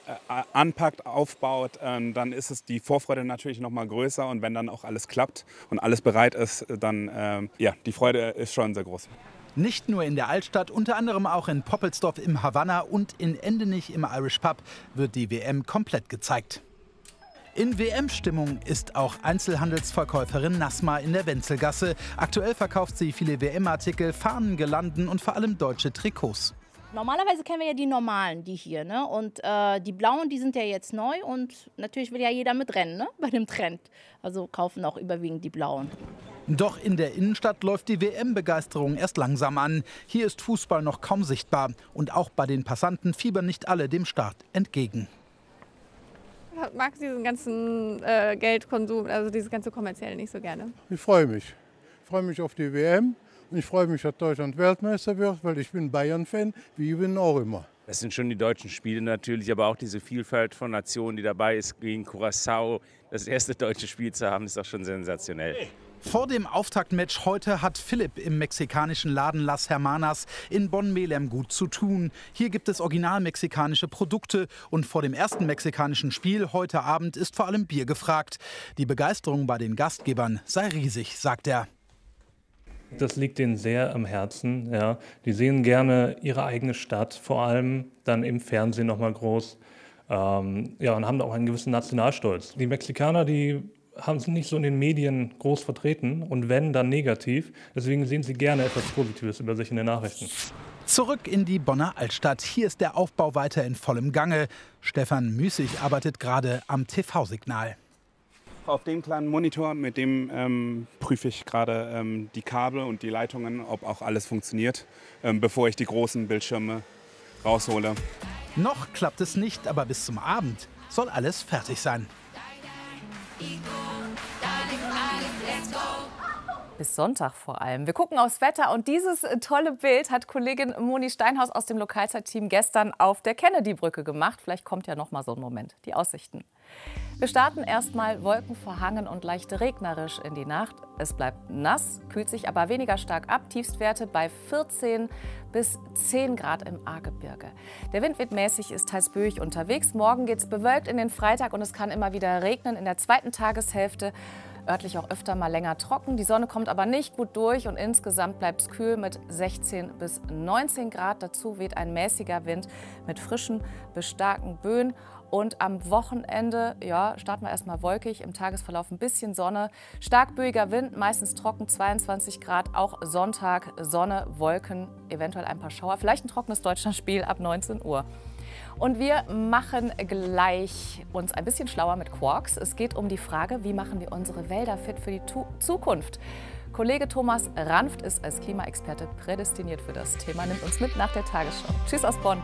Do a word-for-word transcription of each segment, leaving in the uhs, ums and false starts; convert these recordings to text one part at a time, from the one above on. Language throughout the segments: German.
äh, anpackt, aufbaut, äh, dann ist es die Vorfreude natürlich noch mal größer. Und wenn dann auch alles klappt und alles bereit ist, dann äh, ja, die Freude ist schon sehr groß. Nicht nur in der Altstadt, unter anderem auch in Poppelsdorf im Havanna und in Endenich im Irish Pub wird die W M komplett gezeigt. In W M-Stimmung ist auch Einzelhandelsverkäuferin Nasma in der Wenzelgasse. Aktuell verkauft sie viele W M-Artikel, Fahnen, Girlanden und vor allem deutsche Trikots. Normalerweise kennen wir ja die normalen, die hier, ne? Und äh, die blauen, die sind ja jetzt neu und natürlich will ja jeder mitrennen, ne? Bei dem Trend. Also kaufen auch überwiegend die blauen. Doch in der Innenstadt läuft die W M-Begeisterung erst langsam an. Hier ist Fußball noch kaum sichtbar. Und auch bei den Passanten fiebern nicht alle dem Start entgegen. Ich mag diesen ganzen äh, Geldkonsum, also dieses ganze Kommerzielle nicht so gerne. Ich freue mich. Ich freue mich auf die W M und ich freue mich, dass Deutschland Weltmeister wird, weil ich bin Bayern-Fan, wie ich bin auch immer. Das sind schon die deutschen Spiele natürlich, aber auch diese Vielfalt von Nationen, die dabei ist, gegen Curaçao. Das erste deutsche Spiel zu haben, ist auch schon sensationell. Vor dem Auftaktmatch heute hat Philipp im mexikanischen Laden Las Hermanas in Bonn-Melem gut zu tun. Hier gibt es original mexikanische Produkte und vor dem ersten mexikanischen Spiel heute Abend ist vor allem Bier gefragt. Die Begeisterung bei den Gastgebern sei riesig, sagt er. Das liegt denen sehr am Herzen. Ja. Die sehen gerne ihre eigene Stadt, vor allem dann im Fernsehen noch mal groß. Ähm, ja, und haben auch einen gewissen Nationalstolz. Die Mexikaner, die haben sie nicht so in den Medien groß vertreten und wenn, dann negativ. Deswegen sehen sie gerne etwas Positives über sich in den Nachrichten. Zurück in die Bonner Altstadt. Hier ist der Aufbau weiter in vollem Gange. Stefan Müßig arbeitet gerade am T V-Signal. Auf dem kleinen Monitor, mit dem ähm, prüfe ich gerade ähm, die Kabel und die Leitungen, ob auch alles funktioniert, ähm, bevor ich die großen Bildschirme raushole. Noch klappt es nicht, aber bis zum Abend soll alles fertig sein. Bis Sonntag vor allem. Wir gucken aufs Wetter und dieses tolle Bild hat Kollegin Moni Steinhaus aus dem Lokalzeitteam gestern auf der Kennedy-Brücke gemacht. Vielleicht kommt ja noch mal so ein Moment. Die Aussichten. Wir starten erstmal wolkenverhangen und leicht regnerisch in die Nacht. Es bleibt nass, kühlt sich aber weniger stark ab. Tiefstwerte bei vierzehn bis zehn Grad im Ahrgebirge. Der Wind wird mäßig, ist teils böig unterwegs. Morgen geht es bewölkt in den Freitag und es kann immer wieder regnen in der zweiten Tageshälfte. Örtlich auch öfter mal länger trocken. Die Sonne kommt aber nicht gut durch und insgesamt bleibt es kühl mit sechzehn bis neunzehn Grad. Dazu weht ein mäßiger Wind mit frischen bis starken Böen. Und am Wochenende ja, starten wir erstmal wolkig, im Tagesverlauf ein bisschen Sonne. Stark böiger Wind, meistens trocken, zweiundzwanzig Grad. Auch Sonntag Sonne, Wolken, eventuell ein paar Schauer. Vielleicht ein trockenes Deutschlandspiel ab neunzehn Uhr. Und wir machen gleich uns ein bisschen schlauer mit Quarks. Es geht um die Frage, wie machen wir unsere Wälder fit für die Zukunft. Kollege Thomas Ranft ist als Klimaexperte prädestiniert für das Thema. Nimmt uns mit nach der Tagesschau. Tschüss aus Bonn.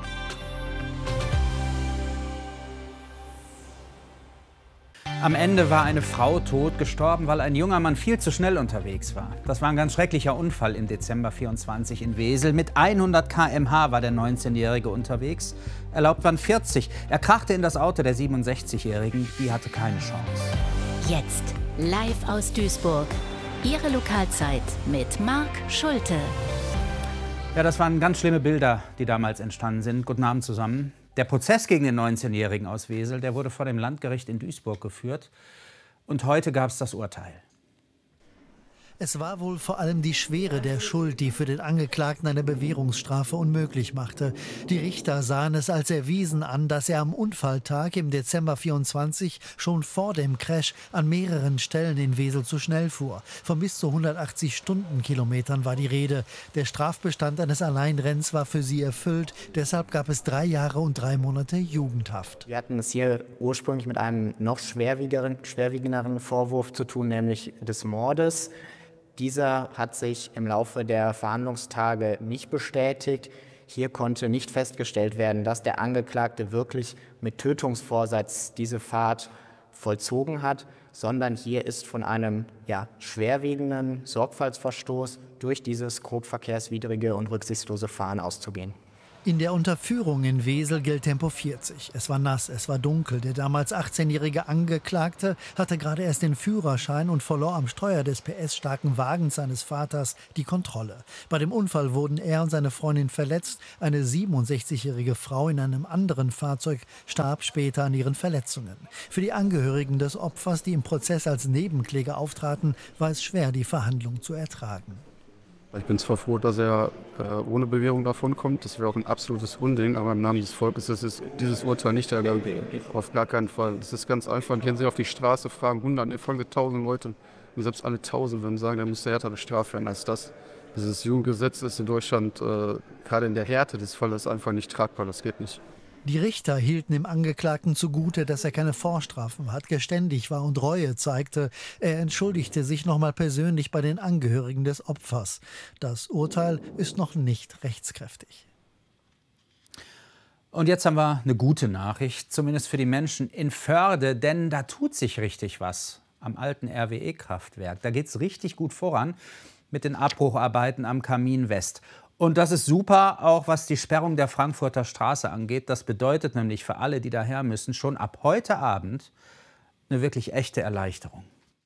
Am Ende war eine Frau tot, gestorben, weil ein junger Mann viel zu schnell unterwegs war. Das war ein ganz schrecklicher Unfall im Dezember vierundzwanzig in Wesel. Mit hundert Kilometer pro Stunde war der neunzehnjährige unterwegs. Erlaubt waren vierzig. Er krachte in das Auto der siebenundsechzigjährigen. Die hatte keine Chance. Jetzt live aus Duisburg. Ihre Lokalzeit mit Marc Schulte. Ja, das waren ganz schlimme Bilder, die damals entstanden sind. Guten Abend zusammen. Der Prozess gegen den neunzehnjährigen aus Wesel, der wurde vor dem Landgericht in Duisburg geführt. Und heute gab es das Urteil. Es war wohl vor allem die Schwere der Schuld, die für den Angeklagten eine Bewährungsstrafe unmöglich machte. Die Richter sahen es als erwiesen an, dass er am Unfalltag im Dezember vierundzwanzig schon vor dem Crash an mehreren Stellen in Wesel zu schnell fuhr. Von bis zu hundertachtzig Stundenkilometern war die Rede. Der Strafbestand eines Alleinrennens war für sie erfüllt. Deshalb gab es drei Jahre und drei Monate Jugendhaft. Wir hatten es hier ursprünglich mit einem noch schwerwiegenderen, schwerwiegenderen Vorwurf zu tun, nämlich des Mordes. Dieser hat sich im Laufe der Verhandlungstage nicht bestätigt. Hier konnte nicht festgestellt werden, dass der Angeklagte wirklich mit Tötungsvorsatz diese Fahrt vollzogen hat, sondern hier ist von einem ja, schwerwiegenden Sorgfaltsverstoß durch dieses grob verkehrswidrige und rücksichtslose Fahren auszugehen. In der Unterführung in Wesel gilt Tempo vierzig. Es war nass, es war dunkel. Der damals achtzehnjährige Angeklagte hatte gerade erst den Führerschein und verlor am Steuer des P S-starken Wagens seines Vaters die Kontrolle. Bei dem Unfall wurden er und seine Freundin verletzt. Eine siebenundsechzigjährige Frau in einem anderen Fahrzeug starb später an ihren Verletzungen. Für die Angehörigen des Opfers, die im Prozess als Nebenkläger auftraten, war es schwer, die Verhandlung zu ertragen. Ich bin zwar froh, dass er äh, ohne Bewährung davonkommt. Das wäre auch ein absolutes Unding. Aber im Namen des Volkes ist es, dieses Urteil nicht erlaubt. Auf gar keinen Fall. Das ist ganz einfach. Gehen Sie auf die Straße, fragen hundert, folgende tausend Leute. Und selbst alle tausend würden sagen, da muss der härtere Strafe werden als das. Dieses Jugendgesetz ist in Deutschland, äh, gerade in der Härte des Falles, einfach nicht tragbar. Das geht nicht. Die Richter hielten dem Angeklagten zugute, dass er keine Vorstrafen hat, geständig war und Reue zeigte. Er entschuldigte sich nochmal persönlich bei den Angehörigen des Opfers. Das Urteil ist noch nicht rechtskräftig. Und jetzt haben wir eine gute Nachricht, zumindest für die Menschen in Förde, denn da tut sich richtig was am alten R W E-Kraftwerk. Da geht es richtig gut voran mit den Abbrucharbeiten am Kamin West. Und das ist super, auch was die Sperrung der Frankfurter Straße angeht. Das bedeutet nämlich für alle, die daher müssen, schon ab heute Abend eine wirklich echte Erleichterung.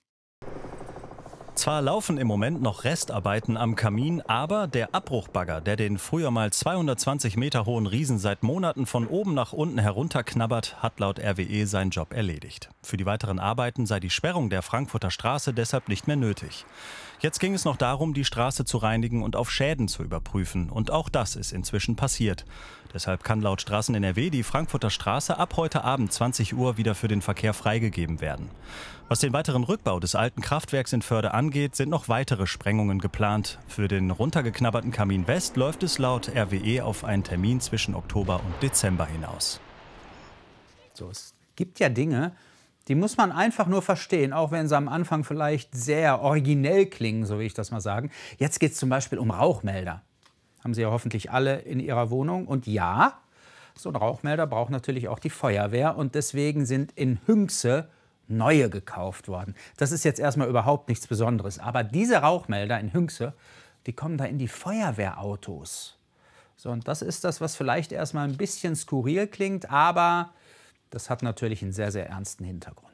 Zwar laufen im Moment noch Restarbeiten am Kamin, aber der Abbruchbagger, der den früher mal zweihundertzwanzig Meter hohen Riesen seit Monaten von oben nach unten herunterknabbert, hat laut R W E seinen Job erledigt. Für die weiteren Arbeiten sei die Sperrung der Frankfurter Straße deshalb nicht mehr nötig. Jetzt ging es noch darum, die Straße zu reinigen und auf Schäden zu überprüfen. Und auch das ist inzwischen passiert. Deshalb kann laut Straßen N R W die Frankfurter Straße ab heute Abend zwanzig Uhr wieder für den Verkehr freigegeben werden. Was den weiteren Rückbau des alten Kraftwerks in Förde angeht, sind noch weitere Sprengungen geplant. Für den runtergeknabberten Kamin West läuft es laut R W E auf einen Termin zwischen Oktober und Dezember hinaus. So, es gibt ja Dinge, die muss man einfach nur verstehen, auch wenn sie am Anfang vielleicht sehr originell klingen, so will ich das mal sagen. Jetzt geht es zum Beispiel um Rauchmelder. Haben Sie ja hoffentlich alle in Ihrer Wohnung. Und ja, so ein Rauchmelder braucht natürlich auch die Feuerwehr. Und deswegen sind in Hünxe neue gekauft worden. Das ist jetzt erstmal überhaupt nichts Besonderes. Aber diese Rauchmelder in Hünxe, die kommen da in die Feuerwehrautos. So, und das ist das, was vielleicht erstmal ein bisschen skurril klingt, aber das hat natürlich einen sehr, sehr ernsten Hintergrund.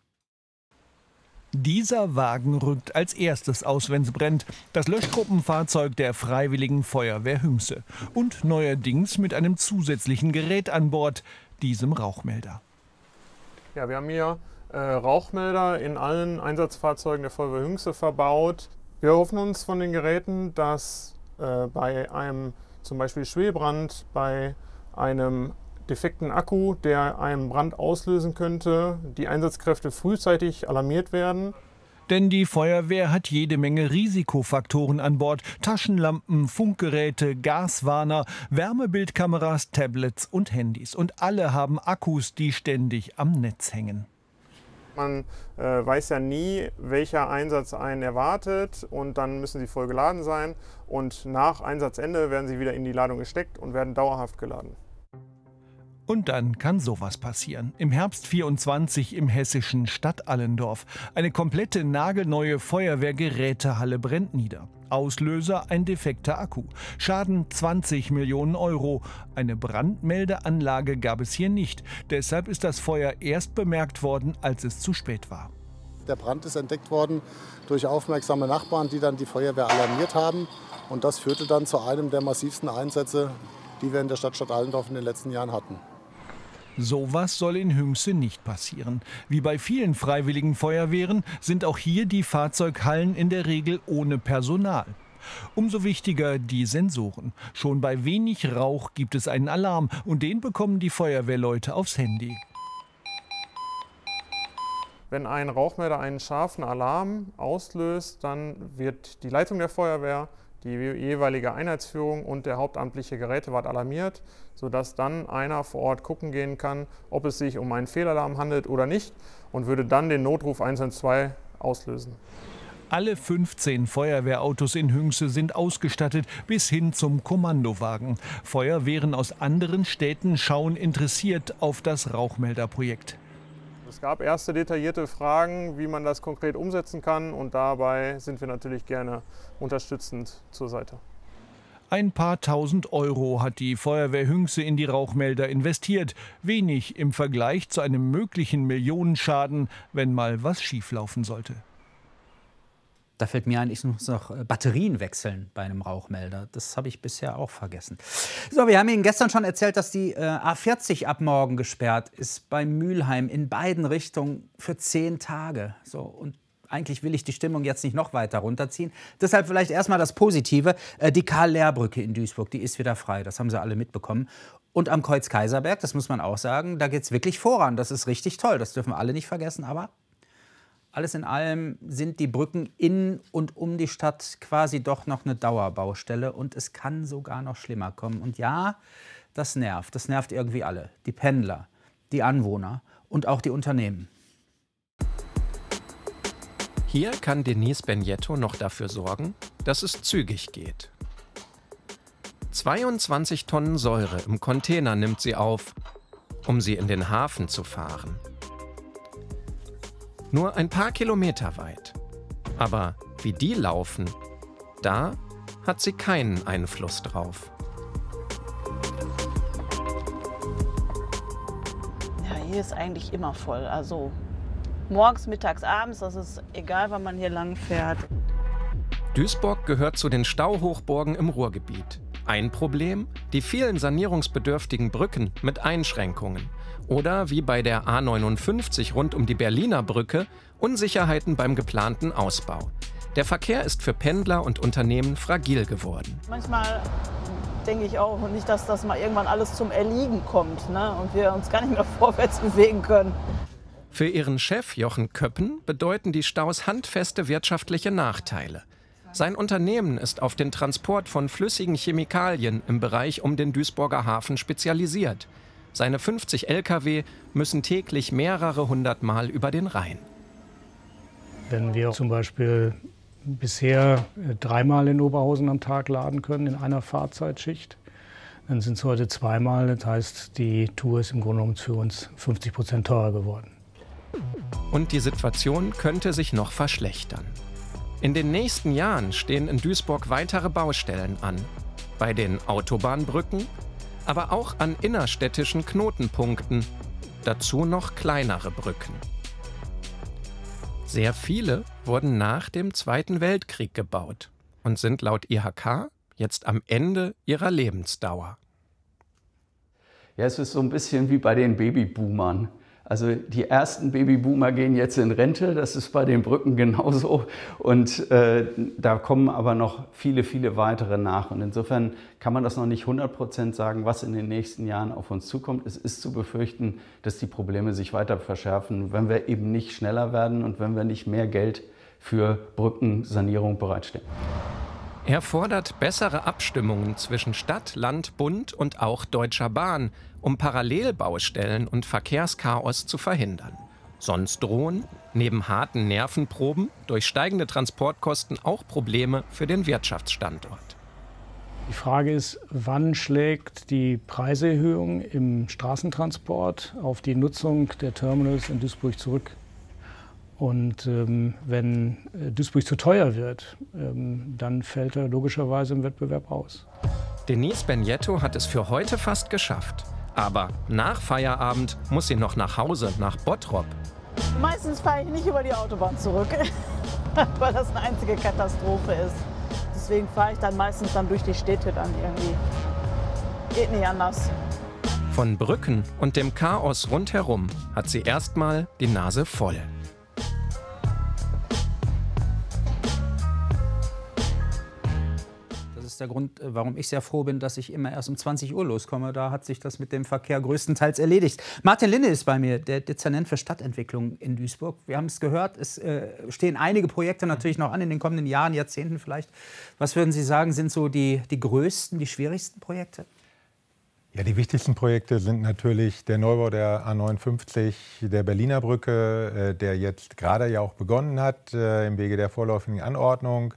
Dieser Wagen rückt als erstes aus, wenn es brennt. Das Löschgruppenfahrzeug der Freiwilligen Feuerwehr Hünxe. Und neuerdings mit einem zusätzlichen Gerät an Bord, diesem Rauchmelder. Ja, wir haben hier äh, Rauchmelder in allen Einsatzfahrzeugen der Feuerwehr Hünxe verbaut. Wir hoffen uns von den Geräten, dass äh, bei einem zum Beispiel Schwelbrand, bei einem defekten Akku, der einen Brand auslösen könnte, die Einsatzkräfte frühzeitig alarmiert werden. Denn die Feuerwehr hat jede Menge Risikofaktoren an Bord. Taschenlampen, Funkgeräte, Gaswarner, Wärmebildkameras, Tablets und Handys. Und alle haben Akkus, die ständig am Netz hängen. Man äh, weiß ja nie, welcher Einsatz einen erwartet, und dann müssen sie voll geladen sein. Und nach Einsatzende werden sie wieder in die Ladung gesteckt und werden dauerhaft geladen. Und dann kann sowas passieren. Im Herbst vierundzwanzig im hessischen Stadtallendorf. Eine komplette nagelneue Feuerwehrgerätehalle brennt nieder. Auslöser ein defekter Akku. Schaden zwanzig Millionen Euro. Eine Brandmeldeanlage gab es hier nicht. Deshalb ist das Feuer erst bemerkt worden, als es zu spät war. Der Brand ist entdeckt worden durch aufmerksame Nachbarn, die dann die Feuerwehr alarmiert haben. Und das führte dann zu einem der massivsten Einsätze, die wir in der Stadt Stadtallendorf in den letzten Jahren hatten. Sowas soll in Hünxe nicht passieren. Wie bei vielen freiwilligen Feuerwehren sind auch hier die Fahrzeughallen in der Regel ohne Personal. Umso wichtiger die Sensoren. Schon bei wenig Rauch gibt es einen Alarm und den bekommen die Feuerwehrleute aufs Handy. Wenn ein Rauchmelder einen scharfen Alarm auslöst, dann wird die Leitung der Feuerwehr, die jeweilige Einheitsführung und der hauptamtliche Gerätewart alarmiert, sodass dann einer vor Ort gucken gehen kann, ob es sich um einen Fehlalarm handelt oder nicht, und würde dann den Notruf eins eins zwei auslösen. Alle fünfzehn Feuerwehrautos in Hünxe sind ausgestattet bis hin zum Kommandowagen. Feuerwehren aus anderen Städten schauen interessiert auf das Rauchmelderprojekt. Es gab erste detaillierte Fragen, wie man das konkret umsetzen kann, und dabei sind wir natürlich gerne unterstützend zur Seite. Ein paar tausend Euro hat die Feuerwehr Hünxe in die Rauchmelder investiert. Wenig im Vergleich zu einem möglichen Millionenschaden, wenn mal was schieflaufen sollte. Da fällt mir ein, ich muss noch Batterien wechseln bei einem Rauchmelder. Das habe ich bisher auch vergessen. So, wir haben Ihnen gestern schon erzählt, dass die äh, A vierzig ab morgen gesperrt ist bei Mülheim in beiden Richtungen für zehn Tage. So, und eigentlich will ich die Stimmung jetzt nicht noch weiter runterziehen. Deshalb vielleicht erstmal das Positive. Äh, die Karl-Lehr-Brücke in Duisburg, die ist wieder frei. Das haben Sie alle mitbekommen. Und am Kreuz Kaiserberg, das muss man auch sagen, da geht es wirklich voran. Das ist richtig toll. Das dürfen wir alle nicht vergessen. Aber alles in allem sind die Brücken in und um die Stadt quasi doch noch eine Dauerbaustelle. Und es kann sogar noch schlimmer kommen. Und ja, das nervt. Das nervt irgendwie alle. Die Pendler, die Anwohner und auch die Unternehmen. Hier kann Denise Benjetto noch dafür sorgen, dass es zügig geht. zweiundzwanzig Tonnen Säure im Container nimmt sie auf, um sie in den Hafen zu fahren. Nur ein paar Kilometer weit. Aber wie die laufen, da hat sie keinen Einfluss drauf. Ja, hier ist eigentlich immer voll. Also morgens, mittags, abends, das ist egal, wann man hier lang fährt. Duisburg gehört zu den Stauhochburgen im Ruhrgebiet. Ein Problem? Die vielen sanierungsbedürftigen Brücken mit Einschränkungen. Oder wie bei der A neunundfünfzig rund um die Berliner Brücke, Unsicherheiten beim geplanten Ausbau. Der Verkehr ist für Pendler und Unternehmen fragil geworden. Manchmal denke ich auch nicht, dass das mal irgendwann alles zum Erliegen kommt, ne? Und wir uns gar nicht mehr vorwärts bewegen können. Für ihren Chef Jochen Köppen bedeuten die Staus handfeste wirtschaftliche Nachteile. Sein Unternehmen ist auf den Transport von flüssigen Chemikalien im Bereich um den Duisburger Hafen spezialisiert. Seine fünfzig L K W müssen täglich mehrere hundert Mal über den Rhein. Wenn wir zum Beispiel bisher dreimal in Oberhausen am Tag laden können in einer Fahrzeitschicht, dann sind es heute zweimal. Das heißt, die Tour ist im Grunde genommen für uns fünfzig Prozent teurer geworden. Und die Situation könnte sich noch verschlechtern. In den nächsten Jahren stehen in Duisburg weitere Baustellen an. Bei den Autobahnbrücken, aber auch an innerstädtischen Knotenpunkten. Dazu noch kleinere Brücken. Sehr viele wurden nach dem Zweiten Weltkrieg gebaut und sind laut I H K jetzt am Ende ihrer Lebensdauer. Ja, es ist so ein bisschen wie bei den Babyboomern. Also die ersten Babyboomer gehen jetzt in Rente, das ist bei den Brücken genauso. Und äh, da kommen aber noch viele, viele weitere nach. Und insofern kann man das noch nicht hundert Prozent sagen, was in den nächsten Jahren auf uns zukommt. Es ist zu befürchten, dass die Probleme sich weiter verschärfen, wenn wir eben nicht schneller werden und wenn wir nicht mehr Geld für Brückensanierung bereitstellen. Er fordert bessere Abstimmungen zwischen Stadt, Land, Bund und auch Deutscher Bahn, um Parallelbaustellen und Verkehrschaos zu verhindern. Sonst drohen, neben harten Nervenproben, durch steigende Transportkosten auch Probleme für den Wirtschaftsstandort. Die Frage ist, wann schlägt die Preiserhöhung im Straßentransport auf die Nutzung der Terminals in Duisburg zurück? Und ähm, wenn Duisburg zu teuer wird, ähm, dann fällt er logischerweise im Wettbewerb aus. Denise Benjetto hat es für heute fast geschafft. Aber nach Feierabend muss sie noch nach Hause, nach Bottrop. Meistens fahre ich nicht über die Autobahn zurück, weil das eine einzige Katastrophe ist. Deswegen fahre ich dann meistens dann durch die Städte dann irgendwie. Geht nicht anders. Von Brücken und dem Chaos rundherum hat sie erstmal die Nase voll. Das ist der Grund, warum ich sehr froh bin, dass ich immer erst um zwanzig Uhr loskomme. Da hat sich das mit dem Verkehr größtenteils erledigt. Martin Linne ist bei mir, der Dezernent für Stadtentwicklung in Duisburg. Wir haben es gehört, es äh, stehen einige Projekte natürlich noch an in den kommenden Jahren, Jahrzehnten vielleicht. Was würden Sie sagen, sind so die, die größten, die schwierigsten Projekte? Ja, die wichtigsten Projekte sind natürlich der Neubau der A neunundfünfzig, der Berliner Brücke, äh, der jetzt gerade ja auch begonnen hat, äh, im Wege der vorläufigen Anordnung.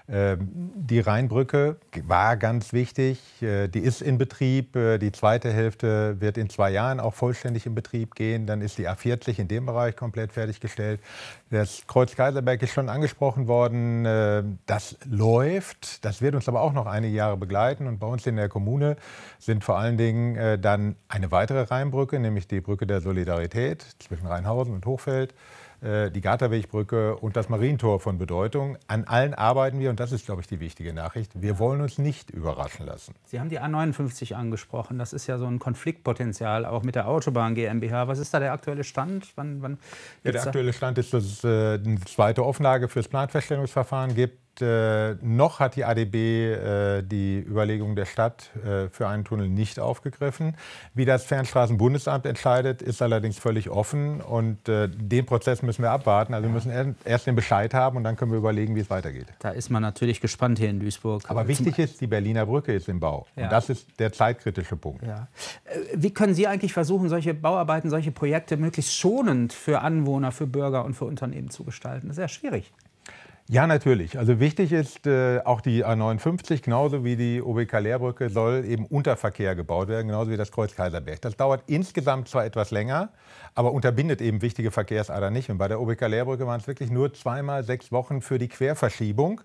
Die Rheinbrücke war ganz wichtig, die ist in Betrieb. Die zweite Hälfte wird in zwei Jahren auch vollständig in Betrieb gehen. Dann ist die A vierzig in dem Bereich komplett fertiggestellt. Das Kreuz Kaiserberg ist schon angesprochen worden. Das läuft, das wird uns aber auch noch einige Jahre begleiten. Und bei uns in der Kommune sind vor allen Dingen dann eine weitere Rheinbrücke, nämlich die Brücke der Solidarität zwischen Rheinhausen und Hochfeld, die Garterwegbrücke und das Marientor von Bedeutung. An allen arbeiten wir und das ist, glaube ich, die wichtige Nachricht. Wir wollen uns nicht überraschen lassen. Sie haben die A neunundfünfzig angesprochen. Das ist ja so ein Konfliktpotenzial, auch mit der Autobahn GmbH. Was ist da der aktuelle Stand? Wann, wann ja, der aktuelle Stand ist, dass es äh, eine zweite Auflage für das Planfeststellungsverfahren gibt. Äh, noch hat die A D B äh, die Überlegung der Stadt äh, für einen Tunnel nicht aufgegriffen. Wie das Fernstraßenbundesamt entscheidet, ist allerdings völlig offen. Und äh, den Prozess müssen wir abwarten. Also wir müssen erst den Bescheid haben und dann können wir überlegen, wie es weitergeht. Da ist man natürlich gespannt hier in Duisburg. Aber wichtig ist, die Berliner Brücke ist im Bau. Ja. Und das ist der zeitkritische Punkt. Ja. Wie können Sie eigentlich versuchen, solche Bauarbeiten, solche Projekte möglichst schonend für Anwohner, für Bürger und für Unternehmen zu gestalten? Das ist ja schwierig. Ja, natürlich. Also wichtig ist, äh, auch die A neunundfünfzig, genauso wie die O B K-Lehrbrücke, soll eben unter Verkehr gebaut werden, genauso wie das Kreuz Kaiserberg. Das dauert insgesamt zwar etwas länger, aber unterbindet eben wichtige Verkehrsadern nicht. Und bei der O B K-Lehrbrücke waren es wirklich nur zweimal sechs Wochen für die Querverschiebung.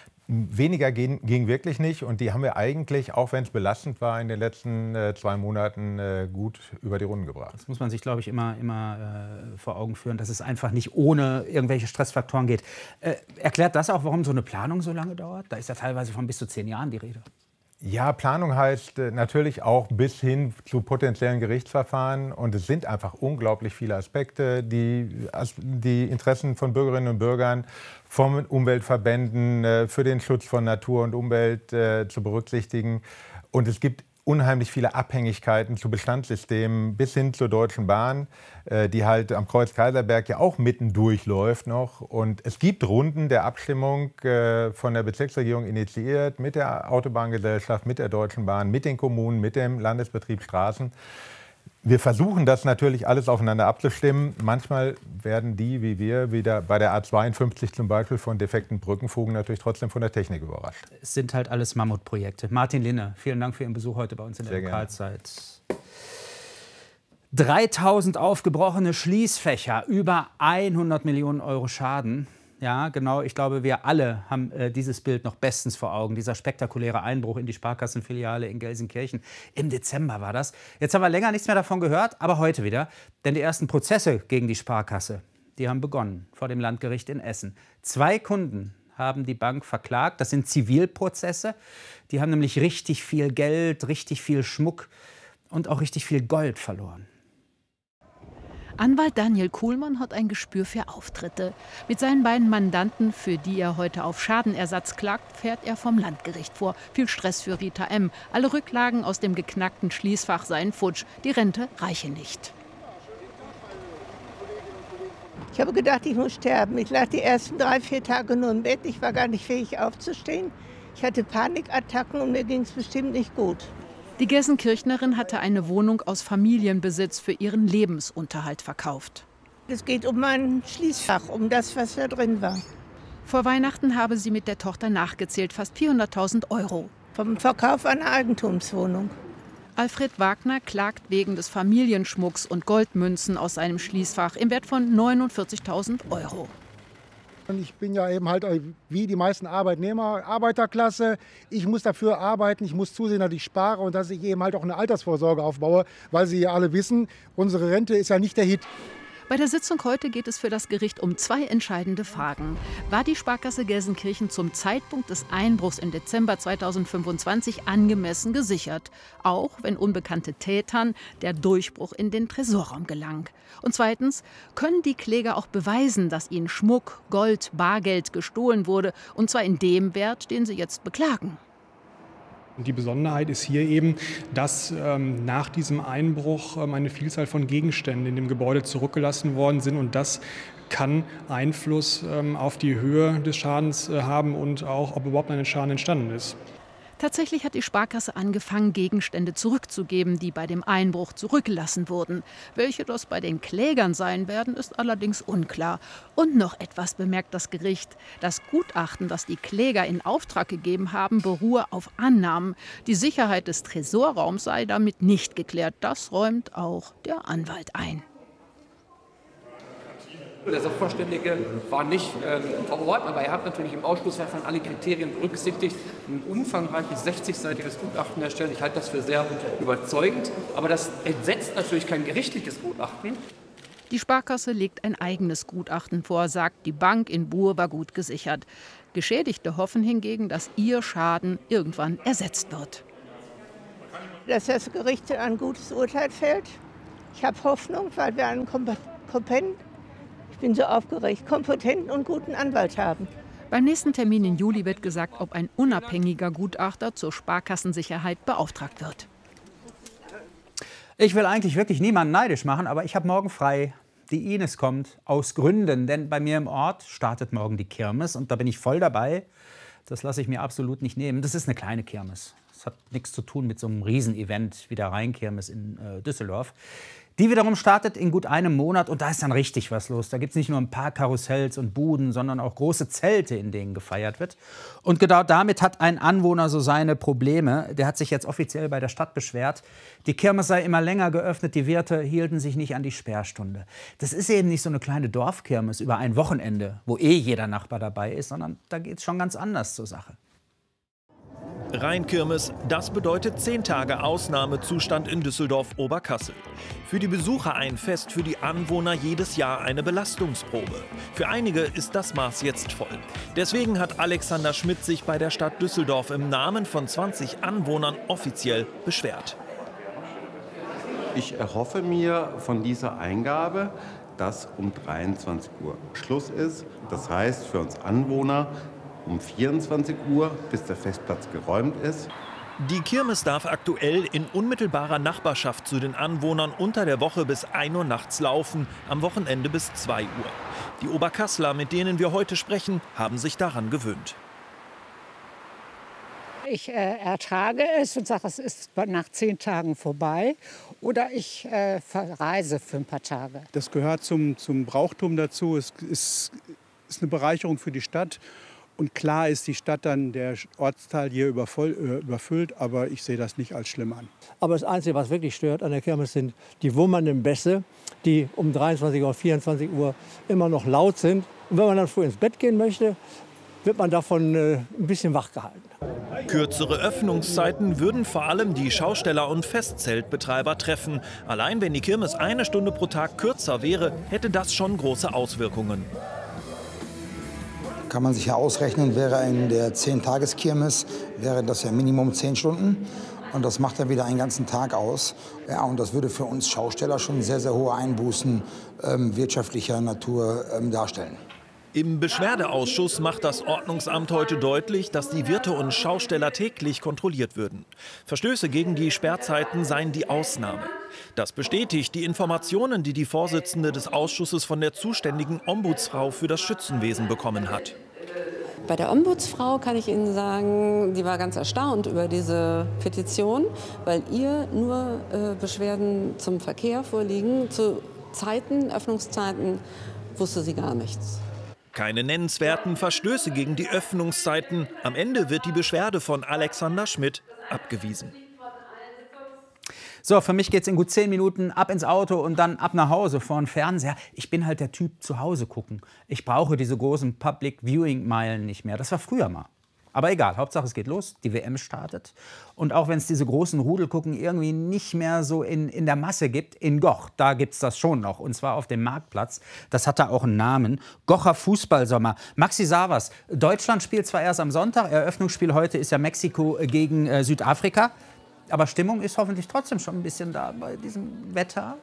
Weniger ging, ging wirklich nicht und die haben wir eigentlich, auch wenn es belastend war, in den letzten äh, zwei Monaten äh, gut über die Runden gebracht. Das muss man sich, glaube ich, immer, immer äh, vor Augen führen, dass es einfach nicht ohne irgendwelche Stressfaktoren geht. Äh, erklärt das auch, warum so eine Planung so lange dauert? Da ist ja teilweise von bis zu zehn Jahren die Rede. Ja, Planung heißt äh, natürlich auch bis hin zu potenziellen Gerichtsverfahren. Und es sind einfach unglaublich viele Aspekte, die die Interessen von Bürgerinnen und Bürgern, von Umweltverbänden, äh, für den Schutz von Natur und Umwelt äh, zu berücksichtigen. Und es gibt unheimlich viele Abhängigkeiten zu Bestandssystemen bis hin zur Deutschen Bahn, äh, die halt am Kreuz Kaiserberg ja auch mitten durchläuft noch. Und es gibt Runden der Abstimmung äh, von der Bezirksregierung initiiert mit der Autobahngesellschaft, mit der Deutschen Bahn, mit den Kommunen, mit dem Landesbetrieb Straßen. Wir versuchen das natürlich alles aufeinander abzustimmen. Manchmal werden die, wie wir, wieder bei der A zweiundfünfzig zum Beispiel von defekten Brückenfugen natürlich trotzdem von der Technik überrascht. Es sind halt alles Mammutprojekte. Martin Linne, vielen Dank für Ihren Besuch heute bei uns in der Lokalzeit. dreitausend aufgebrochene Schließfächer, über hundert Millionen Euro Schaden. Ja, genau. Ich glaube, wir alle haben äh, dieses Bild noch bestens vor Augen. Dieser spektakuläre Einbruch in die Sparkassenfiliale in Gelsenkirchen. Im Dezember war das. Jetzt haben wir länger nichts mehr davon gehört, aber heute wieder. Denn die ersten Prozesse gegen die Sparkasse, die haben begonnen vor dem Landgericht in Essen. Zwei Kunden haben die Bank verklagt. Das sind Zivilprozesse. Die haben nämlich richtig viel Geld, richtig viel Schmuck und auch richtig viel Gold verloren. Anwalt Daniel Kuhlmann hat ein Gespür für Auftritte. Mit seinen beiden Mandanten, für die er heute auf Schadenersatz klagt, fährt er vom Landgericht vor. Viel Stress für Rita M. Alle Rücklagen aus dem geknackten Schließfach seien futsch. Die Rente reiche nicht. Ich habe gedacht, ich muss sterben. Ich lag die ersten drei, vier Tage nur im Bett. Ich war gar nicht fähig aufzustehen. Ich hatte Panikattacken und mir ging es bestimmt nicht gut. Die Gelsenkirchnerin hatte eine Wohnung aus Familienbesitz für ihren Lebensunterhalt verkauft. Es geht um mein Schließfach, um das, was da drin war. Vor Weihnachten habe sie mit der Tochter nachgezählt, fast vierhunderttausend Euro. Vom Verkauf einer Eigentumswohnung. Alfred Wagner klagt wegen des Familienschmucks und Goldmünzen aus seinem Schließfach im Wert von neunundvierzigtausend Euro. Ich bin ja eben halt wie die meisten Arbeitnehmer, Arbeiterklasse. Ich muss dafür arbeiten, ich muss zusehen, dass ich spare und dass ich eben halt auch eine Altersvorsorge aufbaue, weil Sie ja alle wissen, unsere Rente ist ja nicht der Hit. Bei der Sitzung heute geht es für das Gericht um zwei entscheidende Fragen. War die Sparkasse Gelsenkirchen zum Zeitpunkt des Einbruchs im Dezember zweitausendfünfundzwanzig angemessen gesichert? Auch wenn unbekannte Tätern der Durchbruch in den Tresorraum gelang. Und zweitens, können die Kläger auch beweisen, dass ihnen Schmuck, Gold, Bargeld gestohlen wurde, und zwar in dem Wert, den sie jetzt beklagen? Die Besonderheit ist hier eben, dass ähm, nach diesem Einbruch ähm, eine Vielzahl von Gegenständen in dem Gebäude zurückgelassen worden sind. Und das kann Einfluss ähm, auf die Höhe des Schadens äh, haben und auch, ob überhaupt ein Schaden entstanden ist. Tatsächlich hat die Sparkasse angefangen, Gegenstände zurückzugeben, die bei dem Einbruch zurückgelassen wurden. Welche das bei den Klägern sein werden, ist allerdings unklar. Und noch etwas bemerkt das Gericht. Das Gutachten, das die Kläger in Auftrag gegeben haben, beruhe auf Annahmen. Die Sicherheit des Tresorraums sei damit nicht geklärt. Das räumt auch der Anwalt ein. Der Sachverständige war nicht äh, vor Ort, aber er hat natürlich im Ausschlussverfahren alle Kriterien berücksichtigt. Ein umfangreiches sechzigseitiges Gutachten erstellt. Ich halte das für sehr überzeugend. Aber das entsetzt natürlich kein gerichtliches Gutachten. Die Sparkasse legt ein eigenes Gutachten vor, sagt, die Bank in Buhr war gut gesichert. Geschädigte hoffen hingegen, dass ihr Schaden irgendwann ersetzt wird. Dass das Gericht ein gutes Urteil fällt. Ich habe Hoffnung, weil wir einen kompetenten Ich bin so aufgeregt, kompetenten und guten Anwalt haben. Beim nächsten Termin im Juli wird gesagt, ob ein unabhängiger Gutachter zur Sparkassensicherheit beauftragt wird. Ich will eigentlich wirklich niemanden neidisch machen, aber ich habe morgen frei. Die Ines kommt aus Gründen, denn bei mir im Ort startet morgen die Kirmes und da bin ich voll dabei. Das lasse ich mir absolut nicht nehmen. Das ist eine kleine Kirmes. Das hat nichts zu tun mit so einem Riesenevent wie der Rheinkirmes in äh, Düsseldorf. Die wiederum startet in gut einem Monat und da ist dann richtig was los. Da gibt es nicht nur ein paar Karussells und Buden, sondern auch große Zelte, in denen gefeiert wird. Und genau damit hat ein Anwohner so seine Probleme. Der hat sich jetzt offiziell bei der Stadt beschwert. Die Kirmes sei immer länger geöffnet, die Wirte hielten sich nicht an die Sperrstunde. Das ist eben nicht so eine kleine Dorfkirmes über ein Wochenende, wo eh jeder Nachbar dabei ist, sondern da geht es schon ganz anders zur Sache. Rheinkirmes, das bedeutet zehn Tage Ausnahmezustand in Düsseldorf-Oberkassel. Für die Besucher ein Fest, für die Anwohner jedes Jahr eine Belastungsprobe. Für einige ist das Maß jetzt voll. Deswegen hat Alexander Schmidt sich bei der Stadt Düsseldorf im Namen von zwanzig Anwohnern offiziell beschwert. Ich erhoffe mir von dieser Eingabe, dass um dreiundzwanzig Uhr Schluss ist. Das heißt für uns Anwohner, um vierundzwanzig Uhr, bis der Festplatz geräumt ist. Die Kirmes darf aktuell in unmittelbarer Nachbarschaft zu den Anwohnern unter der Woche bis ein Uhr nachts laufen, am Wochenende bis zwei Uhr. Die Oberkassler, mit denen wir heute sprechen, haben sich daran gewöhnt. Ich äh, ertrage es und sage, es ist nach zehn Tagen vorbei. Oder ich äh, verreise für ein paar Tage. Das gehört zum, zum Brauchtum dazu. Es ist, ist eine Bereicherung für die Stadt. Und klar ist die Stadt dann, der Ortsteil hier übervoll, äh, überfüllt, aber ich sehe das nicht als schlimm an. Aber das Einzige, was wirklich stört an der Kirmes, sind die wummernden Bässe, die um dreiundzwanzig Uhr, vierundzwanzig Uhr immer noch laut sind. Und wenn man dann früh ins Bett gehen möchte, wird man davon äh, ein bisschen wach gehalten. Kürzere Öffnungszeiten würden vor allem die Schausteller und Festzeltbetreiber treffen. Allein wenn die Kirmes eine Stunde pro Tag kürzer wäre, hätte das schon große Auswirkungen. Kann man sich ja ausrechnen, wäre in der zehn-Tages-Kirmes, wäre das ja Minimum zehn Stunden. Und das macht ja wieder einen ganzen Tag aus. Ja, und das würde für uns Schausteller schon sehr, sehr hohe Einbußen ähm, wirtschaftlicher Natur ähm, darstellen. Im Beschwerdeausschuss macht das Ordnungsamt heute deutlich, dass die Wirte und Schausteller täglich kontrolliert würden. Verstöße gegen die Sperrzeiten seien die Ausnahme. Das bestätigt die Informationen, die die Vorsitzende des Ausschusses von der zuständigen Ombudsfrau für das Schützenwesen bekommen hat. Bei der Ombudsfrau kann ich Ihnen sagen, die war ganz erstaunt über diese Petition, weil ihr nur äh, Beschwerden zum Verkehr vorliegen. Zu Zeiten, Öffnungszeiten wusste sie gar nichts. Keine nennenswerten Verstöße gegen die Öffnungszeiten. Am Ende wird die Beschwerde von Alexander Schmidt abgewiesen. So, für mich geht es in gut zehn Minuten ab ins Auto und dann ab nach Hause vor den Fernseher. Ich bin halt der Typ zu Hause gucken. Ich brauche diese großen Public Viewing Meilen nicht mehr. Das war früher mal. Aber egal, Hauptsache es geht los, die W M startet. Und auch wenn es diese großen Rudelgucken irgendwie nicht mehr so in, in der Masse gibt, in Goch, da gibt es das schon noch. Und zwar auf dem Marktplatz. Das hat da auch einen Namen. Gocher Fußballsommer. Maxi Savas, Deutschland spielt zwar erst am Sonntag, Eröffnungsspiel heute ist ja Mexiko gegen äh, Südafrika. Aber Stimmung ist hoffentlich trotzdem schon ein bisschen da bei diesem Wetter.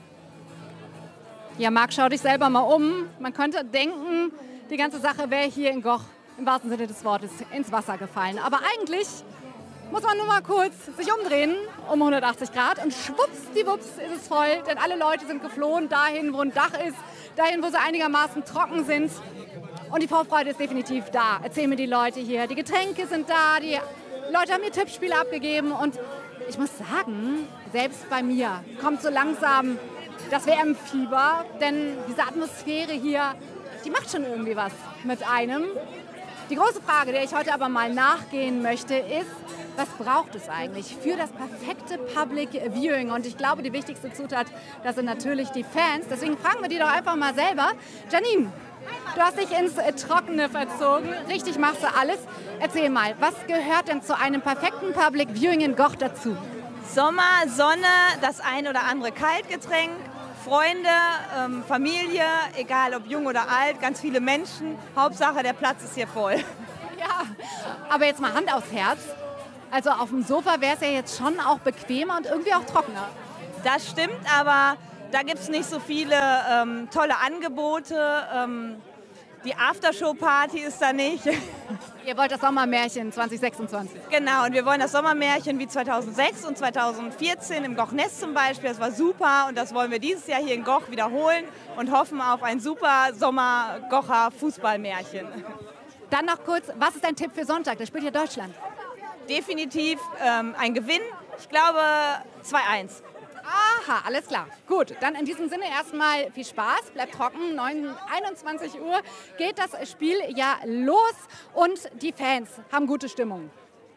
Ja, Marc, schau dich selber mal um. Man könnte denken, die ganze Sache wäre hier in Goch im wahrsten Sinne des Wortes ins Wasser gefallen. Aber eigentlich muss man nur mal kurz sich umdrehen um hundertachtzig Grad und schwuppsdiwupps ist es voll. Denn alle Leute sind geflohen dahin, wo ein Dach ist, dahin, wo sie einigermaßen trocken sind. Und die Vorfreude ist definitiv da. Erzählen mir die Leute hier. Die Getränke sind da, die Leute haben mir Tippspiele abgegeben und ich muss sagen, selbst bei mir kommt so langsam das W M-Fieber, denn diese Atmosphäre hier, die macht schon irgendwie was mit einem. Die große Frage, der ich heute aber mal nachgehen möchte, ist, was braucht es eigentlich für das perfekte Public Viewing? Und ich glaube, die wichtigste Zutat, das sind natürlich die Fans. Deswegen fragen wir die doch einfach mal selber. Janine, du hast dich ins Trockene verzogen. Richtig machst du alles. Erzähl mal, was gehört denn zu einem perfekten Public Viewing in Goch dazu? Sommer, Sonne, das ein oder andere Kaltgetränk, Freunde, ähm, Familie, egal ob jung oder alt, ganz viele Menschen. Hauptsache, der Platz ist hier voll. Ja, aber jetzt mal Hand aufs Herz. Also auf dem Sofa wäre es ja jetzt schon auch bequemer und irgendwie auch trockener. Das stimmt, aber da gibt es nicht so viele ähm, tolle Angebote. Ähm, die Aftershow-Party ist da nicht. Ihr wollt das Sommermärchen zwanzig sechsundzwanzig. Genau, und wir wollen das Sommermärchen wie zweitausendsechs und zweitausendvierzehn im Goch-Nest zum Beispiel. Das war super und das wollen wir dieses Jahr hier in Goch wiederholen und hoffen auf ein super Sommer-Gocher Fußballmärchen. Dann noch kurz, was ist dein Tipp für Sonntag? Da spielt ja Deutschland. Definitiv ähm, ein Gewinn. Ich glaube zwei eins. Aha, alles klar. Gut, dann in diesem Sinne erstmal viel Spaß. Bleibt trocken. einundzwanzig Uhr geht das Spiel ja los und die Fans haben gute Stimmung.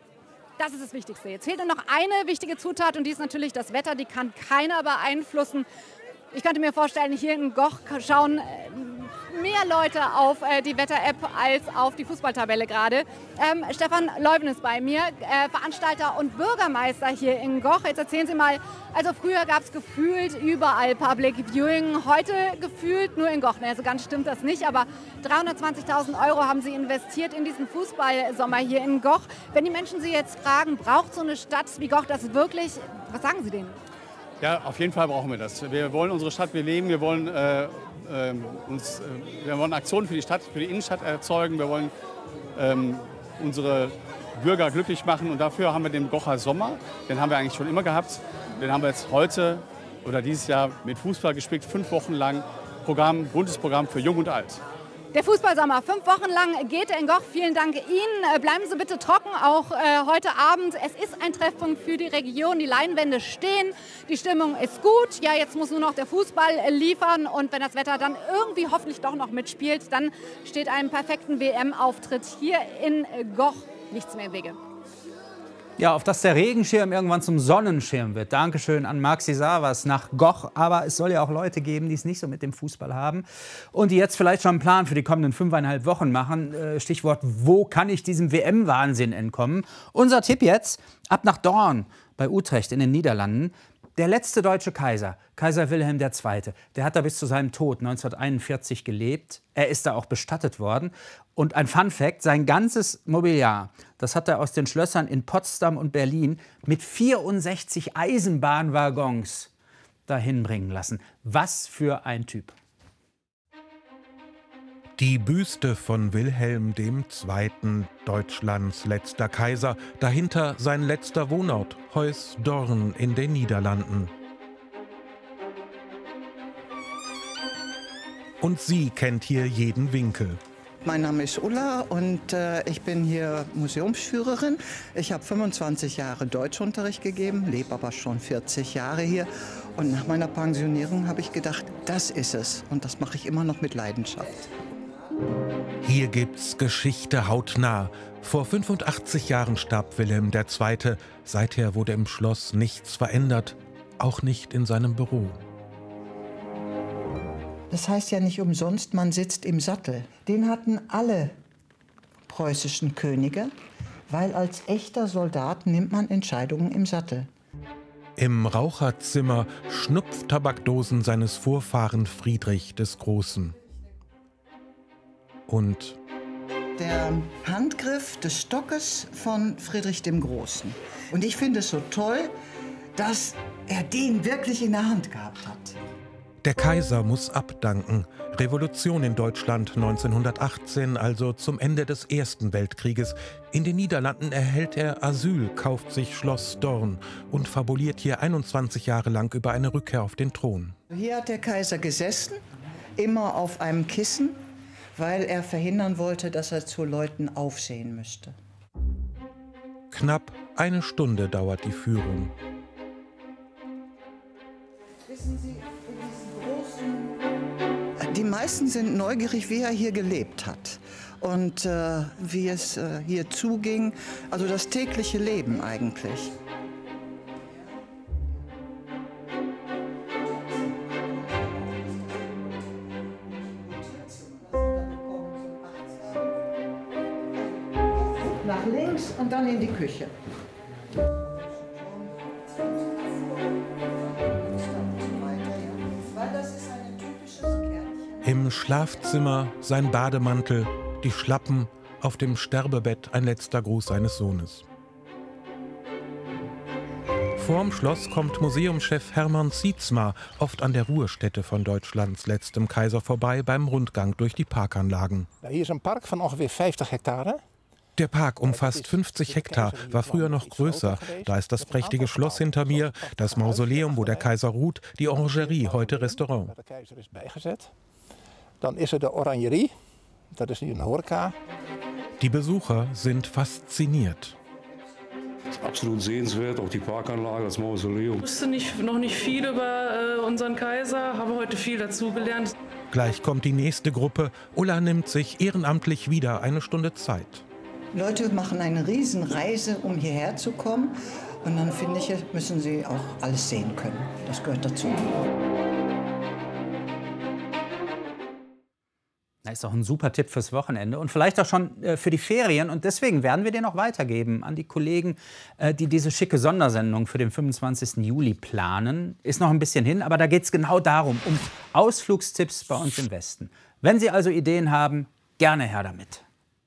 Das ist das Wichtigste. Jetzt fehlt nur noch eine wichtige Zutat und die ist natürlich das Wetter. Die kann keiner beeinflussen. Ich könnte mir vorstellen, hier in Goch schauen mehr Leute auf äh, die Wetter-App als auf die Fußballtabelle gerade. Ähm, Stefan Leuven ist bei mir, äh, Veranstalter und Bürgermeister hier in Goch. Jetzt erzählen Sie mal, also früher gab es gefühlt überall Public Viewing, heute gefühlt nur in Goch. Also ganz stimmt das nicht, aber dreihundertzwanzigtausend Euro haben Sie investiert in diesen Fußballsommer hier in Goch. Wenn die Menschen Sie jetzt fragen, braucht so eine Stadt wie Goch das wirklich, was sagen Sie denen? Ja, auf jeden Fall brauchen wir das. Wir wollen unsere Stadt beleben, wir wollen, äh, äh, uns, äh, wir wollen Aktionen für die Stadt, für die Innenstadt erzeugen, wir wollen ähm, unsere Bürger glücklich machen und dafür haben wir den Gocher Sommer, den haben wir eigentlich schon immer gehabt. Den haben wir jetzt heute oder dieses Jahr mit Fußball gespickt, fünf Wochen lang Programm, buntes Programm für Jung und Alt. Der Fußballsommer, fünf Wochen lang geht er in Goch. Vielen Dank Ihnen. Bleiben Sie bitte trocken, auch äh, heute Abend. Es ist ein Treffpunkt für die Region. Die Leinwände stehen, die Stimmung ist gut. Ja, jetzt muss nur noch der Fußball äh, liefern. Und wenn das Wetter dann irgendwie hoffentlich doch noch mitspielt, dann steht einem perfekten W M-Auftritt hier in äh, Goch nichts mehr im Wege. Ja, auf dass der Regenschirm irgendwann zum Sonnenschirm wird. Dankeschön an Maxi Savas nach Goch. Aber es soll ja auch Leute geben, die es nicht so mit dem Fußball haben und die jetzt vielleicht schon einen Plan für die kommenden fünfeinhalb Wochen machen. Stichwort, wo kann ich diesem W M-Wahnsinn entkommen? Unser Tipp jetzt, ab nach Doorn bei Utrecht in den Niederlanden. Der letzte deutsche Kaiser, Kaiser Wilhelm der Zweite., der hat da bis zu seinem Tod neunzehnhunderteinundvierzig gelebt. Er ist da auch bestattet worden. Und ein Fun-Fact, sein ganzes Mobiliar, das hat er aus den Schlössern in Potsdam und Berlin mit vierundsechzig Eisenbahnwaggons dahin bringen lassen. Was für ein Typ. Die Büste von Wilhelm der Zweite., Deutschlands letzter Kaiser, dahinter sein letzter Wohnort, Heus Doorn in den Niederlanden. Und sie kennt hier jeden Winkel. Mein Name ist Ulla und äh, ich bin hier Museumsführerin. Ich habe fünfundzwanzig Jahre Deutschunterricht gegeben, lebe aber schon vierzig Jahre hier. Und nach meiner Pensionierung habe ich gedacht, das ist es. Und das mache ich immer noch mit Leidenschaft. Hier gibt's Geschichte hautnah. Vor fünfundachtzig Jahren starb Wilhelm der Zweite. Seither wurde im Schloss nichts verändert, auch nicht in seinem Büro. Das heißt ja nicht umsonst, man sitzt im Sattel. Den hatten alle preußischen Könige, weil als echter Soldat nimmt man Entscheidungen im Sattel. Im Raucherzimmer Schnupftabakdosen seines Vorfahren Friedrich des Großen. Und der Handgriff des Stockes von Friedrich dem Großen. Und ich finde es so toll, dass er den wirklich in der Hand gehabt hat. Der Kaiser muss abdanken. Revolution in Deutschland neunzehnhundertachtzehn, also zum Ende des Ersten Weltkrieges. In den Niederlanden erhält er Asyl, kauft sich Schloss Doorn und fabuliert hier einundzwanzig Jahre lang über eine Rückkehr auf den Thron. Hier hat der Kaiser gesessen, immer auf einem Kissen, weil er verhindern wollte, dass er zu Leuten aufsehen müsste. Knapp eine Stunde dauert die Führung. Die meisten sind neugierig, wie er hier gelebt hat und äh, wie es äh, hier zuging, also das tägliche Leben eigentlich. Nach links und dann in die Küche. Im Schlafzimmer sein Bademantel, die Schlappen, auf dem Sterbebett ein letzter Gruß seines Sohnes. Vorm Schloss kommt Museumschef Hermann Sietsma oft an der Ruhestätte von Deutschlands letztem Kaiser vorbei beim Rundgang durch die Parkanlagen. Hier ist ein Park von ungefähr fünfzig Hektare. Der Park umfasst fünfzig Hektar, war früher noch größer. Da ist das prächtige Schloss hinter mir, das Mausoleum, wo der Kaiser ruht, die Orangerie, heute Restaurant. Der Kaiser ist beigesetzt. Dann ist er die Orangerie, das ist hier ein Horeca. Die Besucher sind fasziniert. Das ist absolut sehenswert, auch die Parkanlage, das Mausoleum. Ich wusste nicht, noch nicht viel über äh, unseren Kaiser, habe heute viel dazugelernt. Gleich kommt die nächste Gruppe. Ulla nimmt sich ehrenamtlich wieder eine Stunde Zeit. Leute machen eine Riesenreise, um hierher zu kommen. Und dann, finde ich, müssen sie auch alles sehen können. Das gehört dazu. Das ist auch ein super Tipp fürs Wochenende und vielleicht auch schon äh, für die Ferien. Und deswegen werden wir den noch weitergeben an die Kollegen, äh, die diese schicke Sondersendung für den fünfundzwanzigsten Juli planen. Ist noch ein bisschen hin, aber da geht es genau darum, um Ausflugstipps bei uns im Westen. Wenn Sie also Ideen haben, gerne her damit.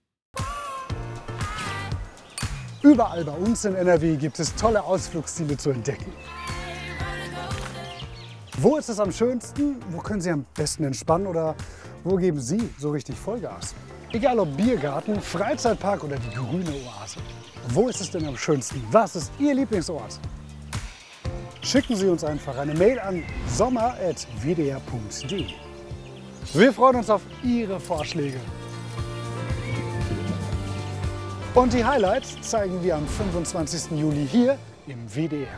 Überall bei uns in N R W gibt es tolle Ausflugsziele zu entdecken. Wo ist es am schönsten? Wo können Sie am besten entspannen? Oder wo geben Sie so richtig Vollgas? Egal ob Biergarten, Freizeitpark oder die grüne Oase. Wo ist es denn am schönsten? Was ist Ihr Lieblingsort? Schicken Sie uns einfach eine Mail an sommer at w d r punkt d e. Wir freuen uns auf Ihre Vorschläge. Und die Highlights zeigen wir am fünfundzwanzigsten Juli hier im W D R.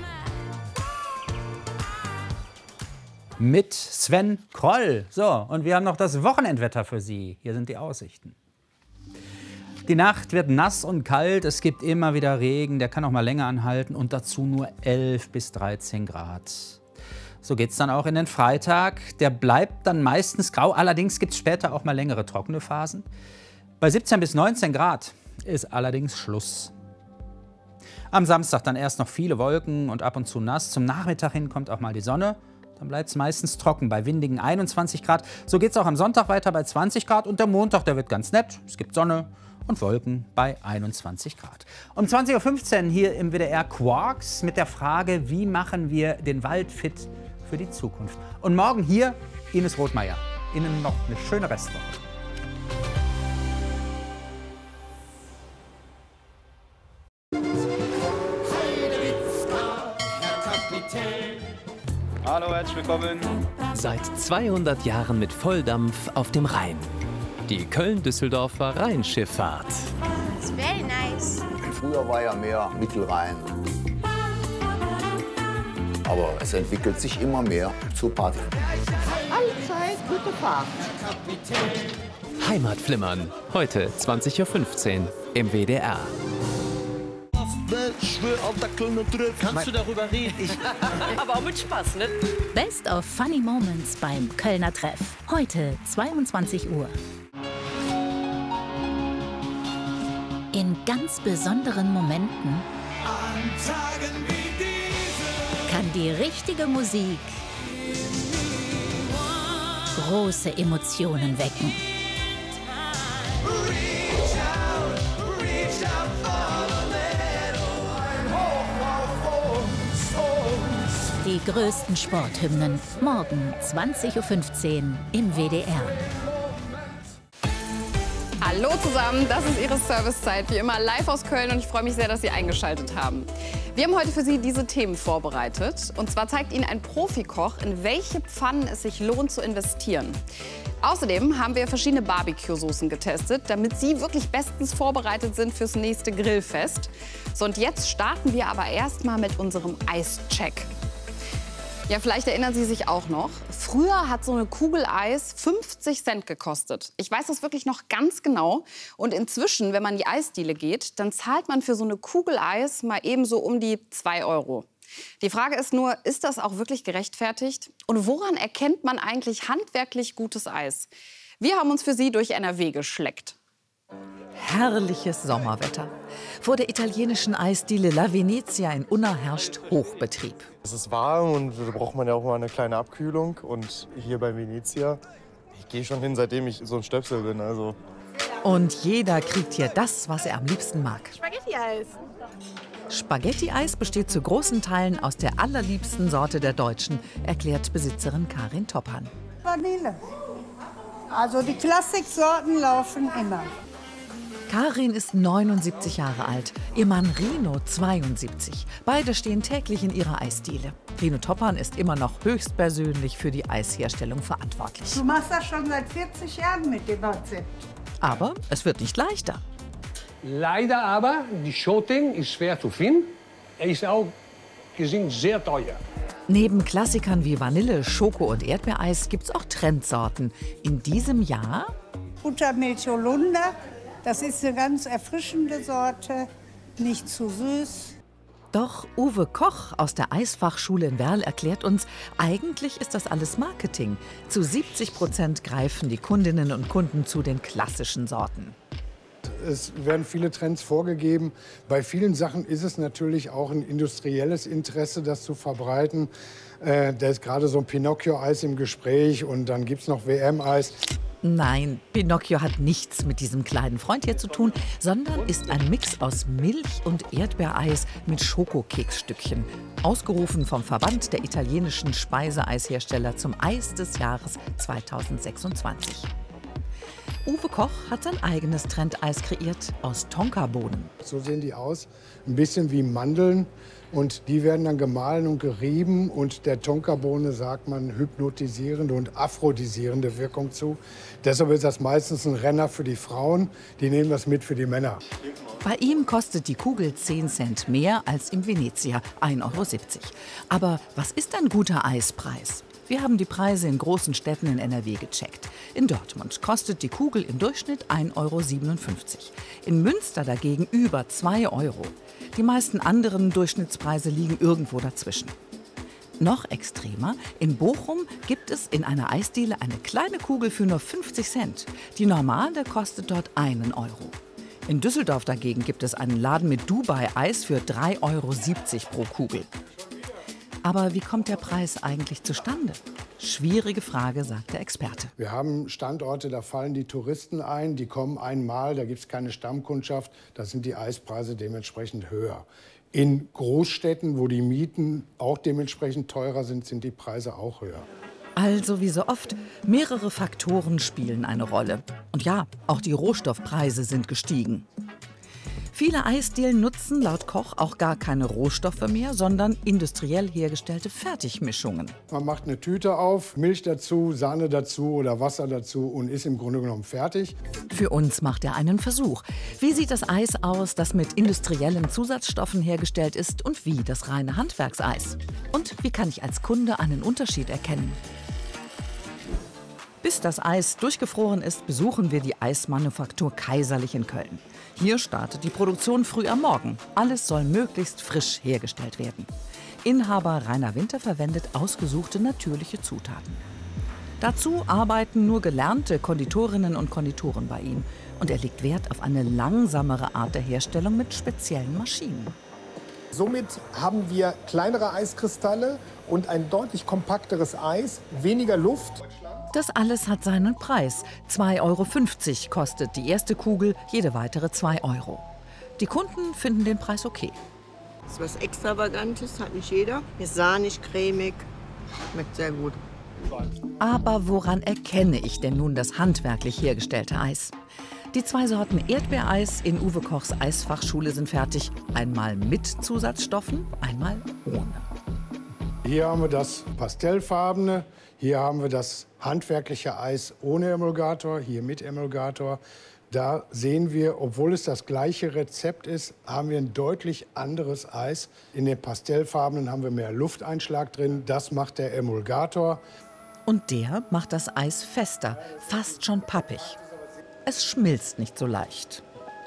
Mit Sven Kroll. So, und wir haben noch das Wochenendwetter für Sie. Hier sind die Aussichten. Die Nacht wird nass und kalt, es gibt immer wieder Regen, der kann auch mal länger anhalten und dazu nur elf bis dreizehn Grad. So geht es dann auch in den Freitag. Der bleibt dann meistens grau, allerdings gibt es später auch mal längere trockene Phasen. Bei siebzehn bis neunzehn Grad ist allerdings Schluss. Am Samstag dann erst noch viele Wolken und ab und zu nass. Zum Nachmittag hin kommt auch mal die Sonne. Dann bleibt es meistens trocken bei windigen einundzwanzig Grad. So geht es auch am Sonntag weiter bei zwanzig Grad. Und der Montag, der wird ganz nett. Es gibt Sonne und Wolken bei einundzwanzig Grad. Um zwanzig Uhr fünfzehn hier im W D R Quarks mit der Frage, wie machen wir den Wald fit für die Zukunft. Und morgen hier Ines Rothmeier. Ihnen noch eine schöne Restwoche. Hallo, herzlich willkommen. Seit zweihundert Jahren mit Volldampf auf dem Rhein. Die Köln-Düsseldorfer Rheinschifffahrt. It's very nice. Früher war ja mehr Mittelrhein. Aber es entwickelt sich immer mehr zur Party. Allzeit gute Fahrt. Heimatflimmern. Heute zwanzig Uhr fünfzehn im W D R. Kannst du darüber reden? Ich aber auch mit Spaß, ne? Best of Funny Moments beim Kölner Treff. Heute zweiundzwanzig Uhr. In ganz besonderen Momenten kann die richtige Musik große Emotionen wecken. Die größten Sporthymnen. Morgen zwanzig Uhr fünfzehn im W D R. Hallo zusammen, das ist Ihre Servicezeit, wie immer live aus Köln und ich freue mich sehr, dass Sie eingeschaltet haben. Wir haben heute für Sie diese Themen vorbereitet. Und zwar zeigt Ihnen ein Profikoch, in welche Pfannen es sich lohnt zu investieren. Außerdem haben wir verschiedene Barbecue-Soßen getestet, damit Sie wirklich bestens vorbereitet sind fürs nächste Grillfest. So, und jetzt starten wir aber erst mal mit unserem Eischeck. Ja, vielleicht erinnern Sie sich auch noch. Früher hat so eine Kugel Eis fünfzig Cent gekostet. Ich weiß das wirklich noch ganz genau. Und inzwischen, wenn man in die Eisdiele geht, dann zahlt man für so eine Kugel Eis mal eben so um die zwei Euro. Die Frage ist nur, ist das auch wirklich gerechtfertigt? Und woran erkennt man eigentlich handwerklich gutes Eis? Wir haben uns für Sie durch N R W geschleckt. Herrliches Sommerwetter. Vor der italienischen Eisdiele La Venezia in Unna herrscht Hochbetrieb. Es ist warm und da braucht man ja auch mal eine kleine Abkühlung. Und hier bei Venezia, ich gehe schon hin, seitdem ich so ein Stöpsel bin. Also. Und jeder kriegt hier das, was er am liebsten mag. Spaghetti-Eis. Spaghetti-Eis besteht zu großen Teilen aus der allerliebsten Sorte der Deutschen, erklärt Besitzerin Karin Toppan. Vanille. Also die Klassiksorten laufen immer. Karin ist neunundsiebzig Jahre alt, ihr Mann Rino zweiundsiebzig. Beide stehen täglich in ihrer Eisdiele. Rino Toppan ist immer noch höchstpersönlich für die Eisherstellung verantwortlich. Du machst das schon seit vierzig Jahren mit dem Rezept. Aber es wird nicht leichter. Leider aber, die Schoting ist schwer zu finden. Er ist auch gesehen sehr teuer. Neben Klassikern wie Vanille, Schoko und Erdbeereis gibt es auch Trendsorten. In diesem Jahr Buttermilch Holunder. Das ist eine ganz erfrischende Sorte, nicht zu süß. Doch Uwe Koch aus der Eisfachschule in Werl erklärt uns, eigentlich ist das alles Marketing. Zu siebzig Prozent greifen die Kundinnen und Kunden zu den klassischen Sorten. Es werden viele Trends vorgegeben. Bei vielen Sachen ist es natürlich auch ein industrielles Interesse, das zu verbreiten. Äh, da ist gerade so ein Pinocchio-Eis im Gespräch und dann gibt es noch W M-Eis. Nein, Pinocchio hat nichts mit diesem kleinen Freund hier zu tun, sondern ist ein Mix aus Milch- und Erdbeereis mit Schokokeksstückchen. Ausgerufen vom Verband der italienischen Speiseeishersteller zum Eis des Jahres zweitausendsechsundzwanzig. Uwe Koch hat sein eigenes Trendeis kreiert aus Tonkabohnen. So sehen die aus, ein bisschen wie Mandeln. Und die werden dann gemahlen und gerieben. Und der Tonkabohne sagt man hypnotisierende und aphrodisierende Wirkung zu. Deshalb ist das meistens ein Renner für die Frauen. Die nehmen das mit für die Männer. Bei ihm kostet die Kugel zehn Cent mehr als in Venezia, ein Euro siebzig. Aber was ist ein guter Eispreis? Wir haben die Preise in großen Städten in N R W gecheckt. In Dortmund kostet die Kugel im Durchschnitt ein Euro siebenundfünfzig. In Münster dagegen über zwei Euro. Die meisten anderen Durchschnittspreise liegen irgendwo dazwischen. Noch extremer, in Bochum gibt es in einer Eisdiele eine kleine Kugel für nur fünfzig Cent. Die normale kostet dort einen Euro. In Düsseldorf dagegen gibt es einen Laden mit Dubai-Eis für drei Euro siebzig pro Kugel. Aber wie kommt der Preis eigentlich zustande? Schwierige Frage, sagt der Experte. Wir haben Standorte, da fallen die Touristen ein, die kommen einmal, da gibt es keine Stammkundschaft, da sind die Eispreise dementsprechend höher. In Großstädten, wo die Mieten auch dementsprechend teurer sind, sind die Preise auch höher. Also wie so oft, mehrere Faktoren spielen eine Rolle. Und ja, auch die Rohstoffpreise sind gestiegen. Viele Eisdielen nutzen laut Koch auch gar keine Rohstoffe mehr, sondern industriell hergestellte Fertigmischungen. Man macht eine Tüte auf, Milch dazu, Sahne dazu oder Wasser dazu und ist im Grunde genommen fertig. Für uns macht er einen Versuch. Wie sieht das Eis aus, das mit industriellen Zusatzstoffen hergestellt ist und wie das reine Handwerkseis? Und wie kann ich als Kunde einen Unterschied erkennen? Bis das Eis durchgefroren ist, besuchen wir die Eismanufaktur Kaiserlich in Köln. Hier startet die Produktion früh am Morgen. Alles soll möglichst frisch hergestellt werden. Inhaber Rainer Winter verwendet ausgesuchte natürliche Zutaten. Dazu arbeiten nur gelernte Konditorinnen und Konditoren bei ihm. Und er legt Wert auf eine langsamere Art der Herstellung mit speziellen Maschinen. Somit haben wir kleinere Eiskristalle und ein deutlich kompakteres Eis, weniger Luft. Das alles hat seinen Preis. zwei Euro fünfzig kostet die erste Kugel, jede weitere zwei Euro. Die Kunden finden den Preis okay. Das ist was Extravagantes, hat nicht jeder. Ist sahnig, cremig, schmeckt sehr gut. Aber woran erkenne ich denn nun das handwerklich hergestellte Eis? Die zwei Sorten Erdbeereis in Uwe Kochs Eisfachschule sind fertig. Einmal mit Zusatzstoffen, einmal ohne. Hier haben wir das pastellfarbene, hier haben wir das handwerkliche Eis ohne Emulgator, hier mit Emulgator. Da sehen wir, obwohl es das gleiche Rezept ist, haben wir ein deutlich anderes Eis. In den pastellfarbenen haben wir mehr Lufteinschlag drin, das macht der Emulgator. Und der macht das Eis fester, fast schon pappig. Es schmilzt nicht so leicht.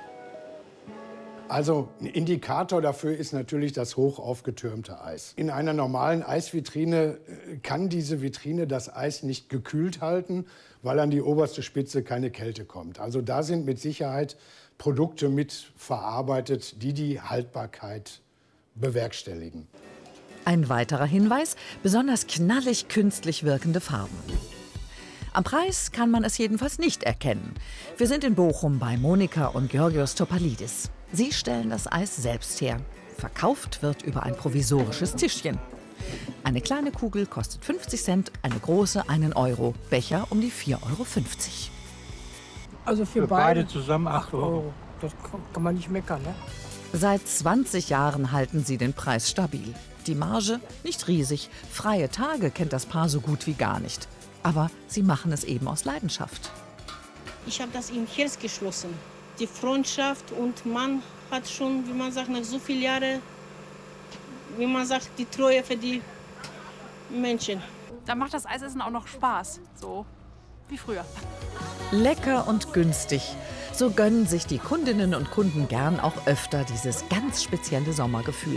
Also ein Indikator dafür ist natürlich das hoch aufgetürmte Eis. In einer normalen Eisvitrine kann diese Vitrine das Eis nicht gekühlt halten, weil an die oberste Spitze keine Kälte kommt. Also da sind mit Sicherheit Produkte mit verarbeitet, die die Haltbarkeit bewerkstelligen. Ein weiterer Hinweis, besonders knallig künstlich wirkende Farben. Am Preis kann man es jedenfalls nicht erkennen. Wir sind in Bochum bei Monika und Georgios Topalidis. Sie stellen das Eis selbst her. Verkauft wird über ein provisorisches Tischchen. Eine kleine Kugel kostet fünfzig Cent, eine große einen Euro. Becher um die vier Euro fünfzig. Also für, für beide, beide zusammen acht Euro. Das kann man nicht meckern, ne? Seit zwanzig Jahren halten sie den Preis stabil. Die Marge nicht riesig. Freie Tage kennt das Paar so gut wie gar nicht. Aber sie machen es eben aus Leidenschaft. Ich habe das im Herz geschlossen. Die Freundschaft und man hat schon, wie man sagt, nach so vielen Jahren, wie man sagt, die Treue für die Menschen. Da macht das Eisessen auch noch Spaß, so wie früher. Lecker und günstig. So gönnen sich die Kundinnen und Kunden gern auch öfter dieses ganz spezielle Sommergefühl.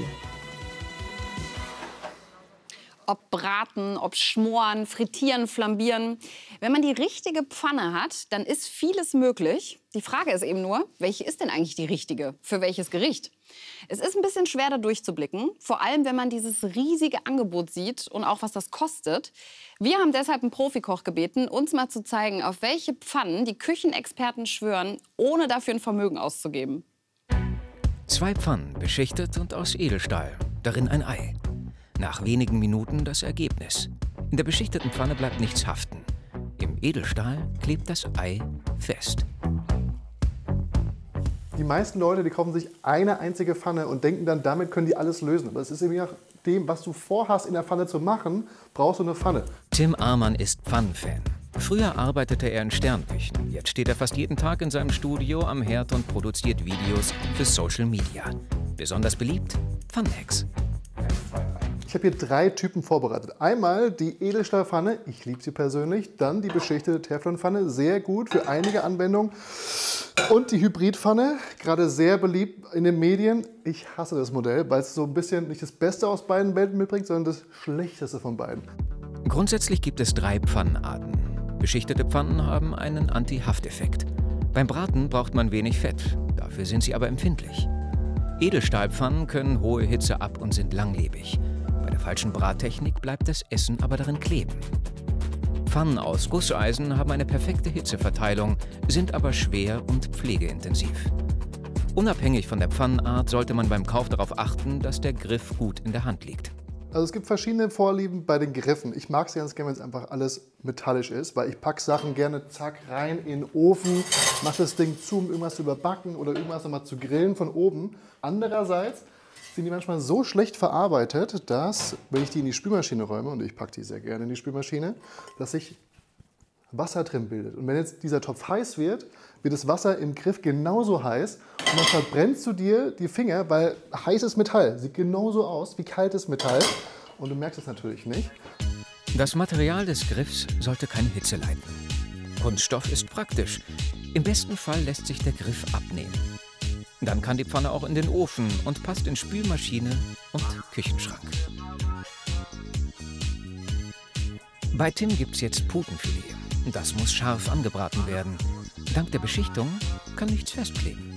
Ob braten, ob schmoren, frittieren, flambieren. Wenn man die richtige Pfanne hat, dann ist vieles möglich. Die Frage ist eben nur, welche ist denn eigentlich die richtige? Für welches Gericht? Es ist ein bisschen schwer, da durchzublicken. Vor allem, wenn man dieses riesige Angebot sieht und auch, was das kostet. Wir haben deshalb einen Profikoch gebeten, uns mal zu zeigen, auf welche Pfannen die Küchenexperten schwören, ohne dafür ein Vermögen auszugeben. Zwei Pfannen, beschichtet und aus Edelstahl. Darin ein Ei. Nach wenigen Minuten das Ergebnis. In der beschichteten Pfanne bleibt nichts haften. Im Edelstahl klebt das Ei fest. Die meisten Leute, die kaufen sich eine einzige Pfanne und denken dann, damit können die alles lösen. Aber es ist eben nach dem, was du vorhast in der Pfanne zu machen, brauchst du eine Pfanne. Tim Amann ist Pfannenfan. Früher arbeitete er in Sternküchen. Jetzt steht er fast jeden Tag in seinem Studio am Herd und produziert Videos für Social Media. Besonders beliebt Pfannenhacks. Ich habe hier drei Typen vorbereitet. Einmal die Edelstahlpfanne, ich liebe sie persönlich. Dann die beschichtete Teflonpfanne, sehr gut für einige Anwendungen. Und die Hybridpfanne, gerade sehr beliebt in den Medien. Ich hasse das Modell, weil es so ein bisschen nicht das Beste aus beiden Welten mitbringt, sondern das Schlechteste von beiden. Grundsätzlich gibt es drei Pfannenarten. Beschichtete Pfannen haben einen Anti-Hafteffekt. Beim Braten braucht man wenig Fett, dafür sind sie aber empfindlich. Edelstahlpfannen können hohe Hitze ab und sind langlebig. Bei der falschen Brattechnik bleibt das Essen aber darin kleben. Pfannen aus Gusseisen haben eine perfekte Hitzeverteilung, sind aber schwer und pflegeintensiv. Unabhängig von der Pfannenart sollte man beim Kauf darauf achten, dass der Griff gut in der Hand liegt. Also es gibt verschiedene Vorlieben bei den Griffen. Ich mag es ganz gerne, wenn es einfach alles metallisch ist, weil ich packe Sachen gerne zack rein in den Ofen, mache das Ding zu, um irgendwas zu überbacken oder irgendwas nochmal zu grillen von oben. Andererseits sind die manchmal so schlecht verarbeitet, dass, wenn ich die in die Spülmaschine räume, und ich packe die sehr gerne in die Spülmaschine, dass sich Wasser drin bildet. Und wenn jetzt dieser Topf heiß wird, wird das Wasser im Griff genauso heiß und dann verbrennst du dir die Finger, weil heißes Metall sieht genauso aus wie kaltes Metall und du merkst es natürlich nicht. Das Material des Griffs sollte keine Hitze leiden. Kunststoff ist praktisch. Im besten Fall lässt sich der Griff abnehmen. Dann kann die Pfanne auch in den Ofen und passt in Spülmaschine und Küchenschrank. Bei Tim gibt's jetzt Putenfilet. Das muss scharf angebraten werden. Dank der Beschichtung kann nichts festkleben.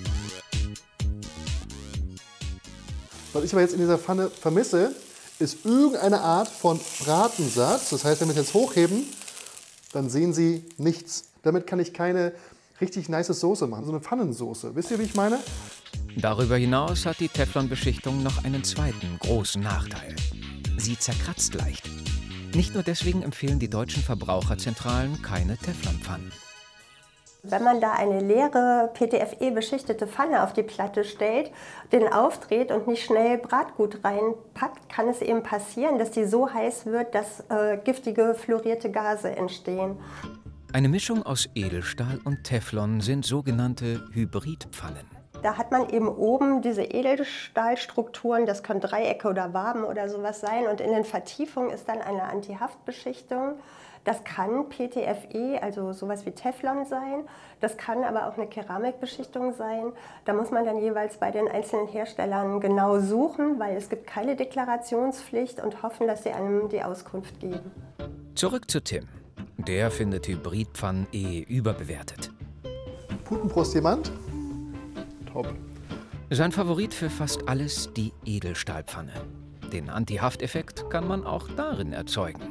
Was ich aber jetzt in dieser Pfanne vermisse, ist irgendeine Art von Bratensatz. Das heißt, wenn wir es jetzt hochheben, dann sehen Sie nichts. Damit kann ich keine richtig nice Soße machen, so eine Pfannensoße. Wisst ihr, wie ich meine? Darüber hinaus hat die Teflonbeschichtung noch einen zweiten großen Nachteil. Sie zerkratzt leicht. Nicht nur deswegen empfehlen die deutschen Verbraucherzentralen keine Teflonpfannen. Wenn man da eine leere P T F E-beschichtete Pfanne auf die Platte stellt, den aufdreht und nicht schnell Bratgut reinpackt, kann es eben passieren, dass die so heiß wird, dass äh, giftige fluorierte Gase entstehen. Eine Mischung aus Edelstahl und Teflon sind sogenannte Hybridpfannen. Da hat man eben oben diese Edelstahlstrukturen, das können Dreiecke oder Waben oder sowas sein. Und in den Vertiefungen ist dann eine Antihaftbeschichtung. Das kann P T F E, also sowas wie Teflon sein. Das kann aber auch eine Keramikbeschichtung sein. Da muss man dann jeweils bei den einzelnen Herstellern genau suchen, weil es gibt keine Deklarationspflicht und hoffen, dass sie einem die Auskunft geben. Zurück zu Tim. Der findet Hybridpfannen eh überbewertet. Putenbrust jemand? Top. Sein Favorit für fast alles die Edelstahlpfanne. Den Anti-Hafteffekt kann man auch darin erzeugen.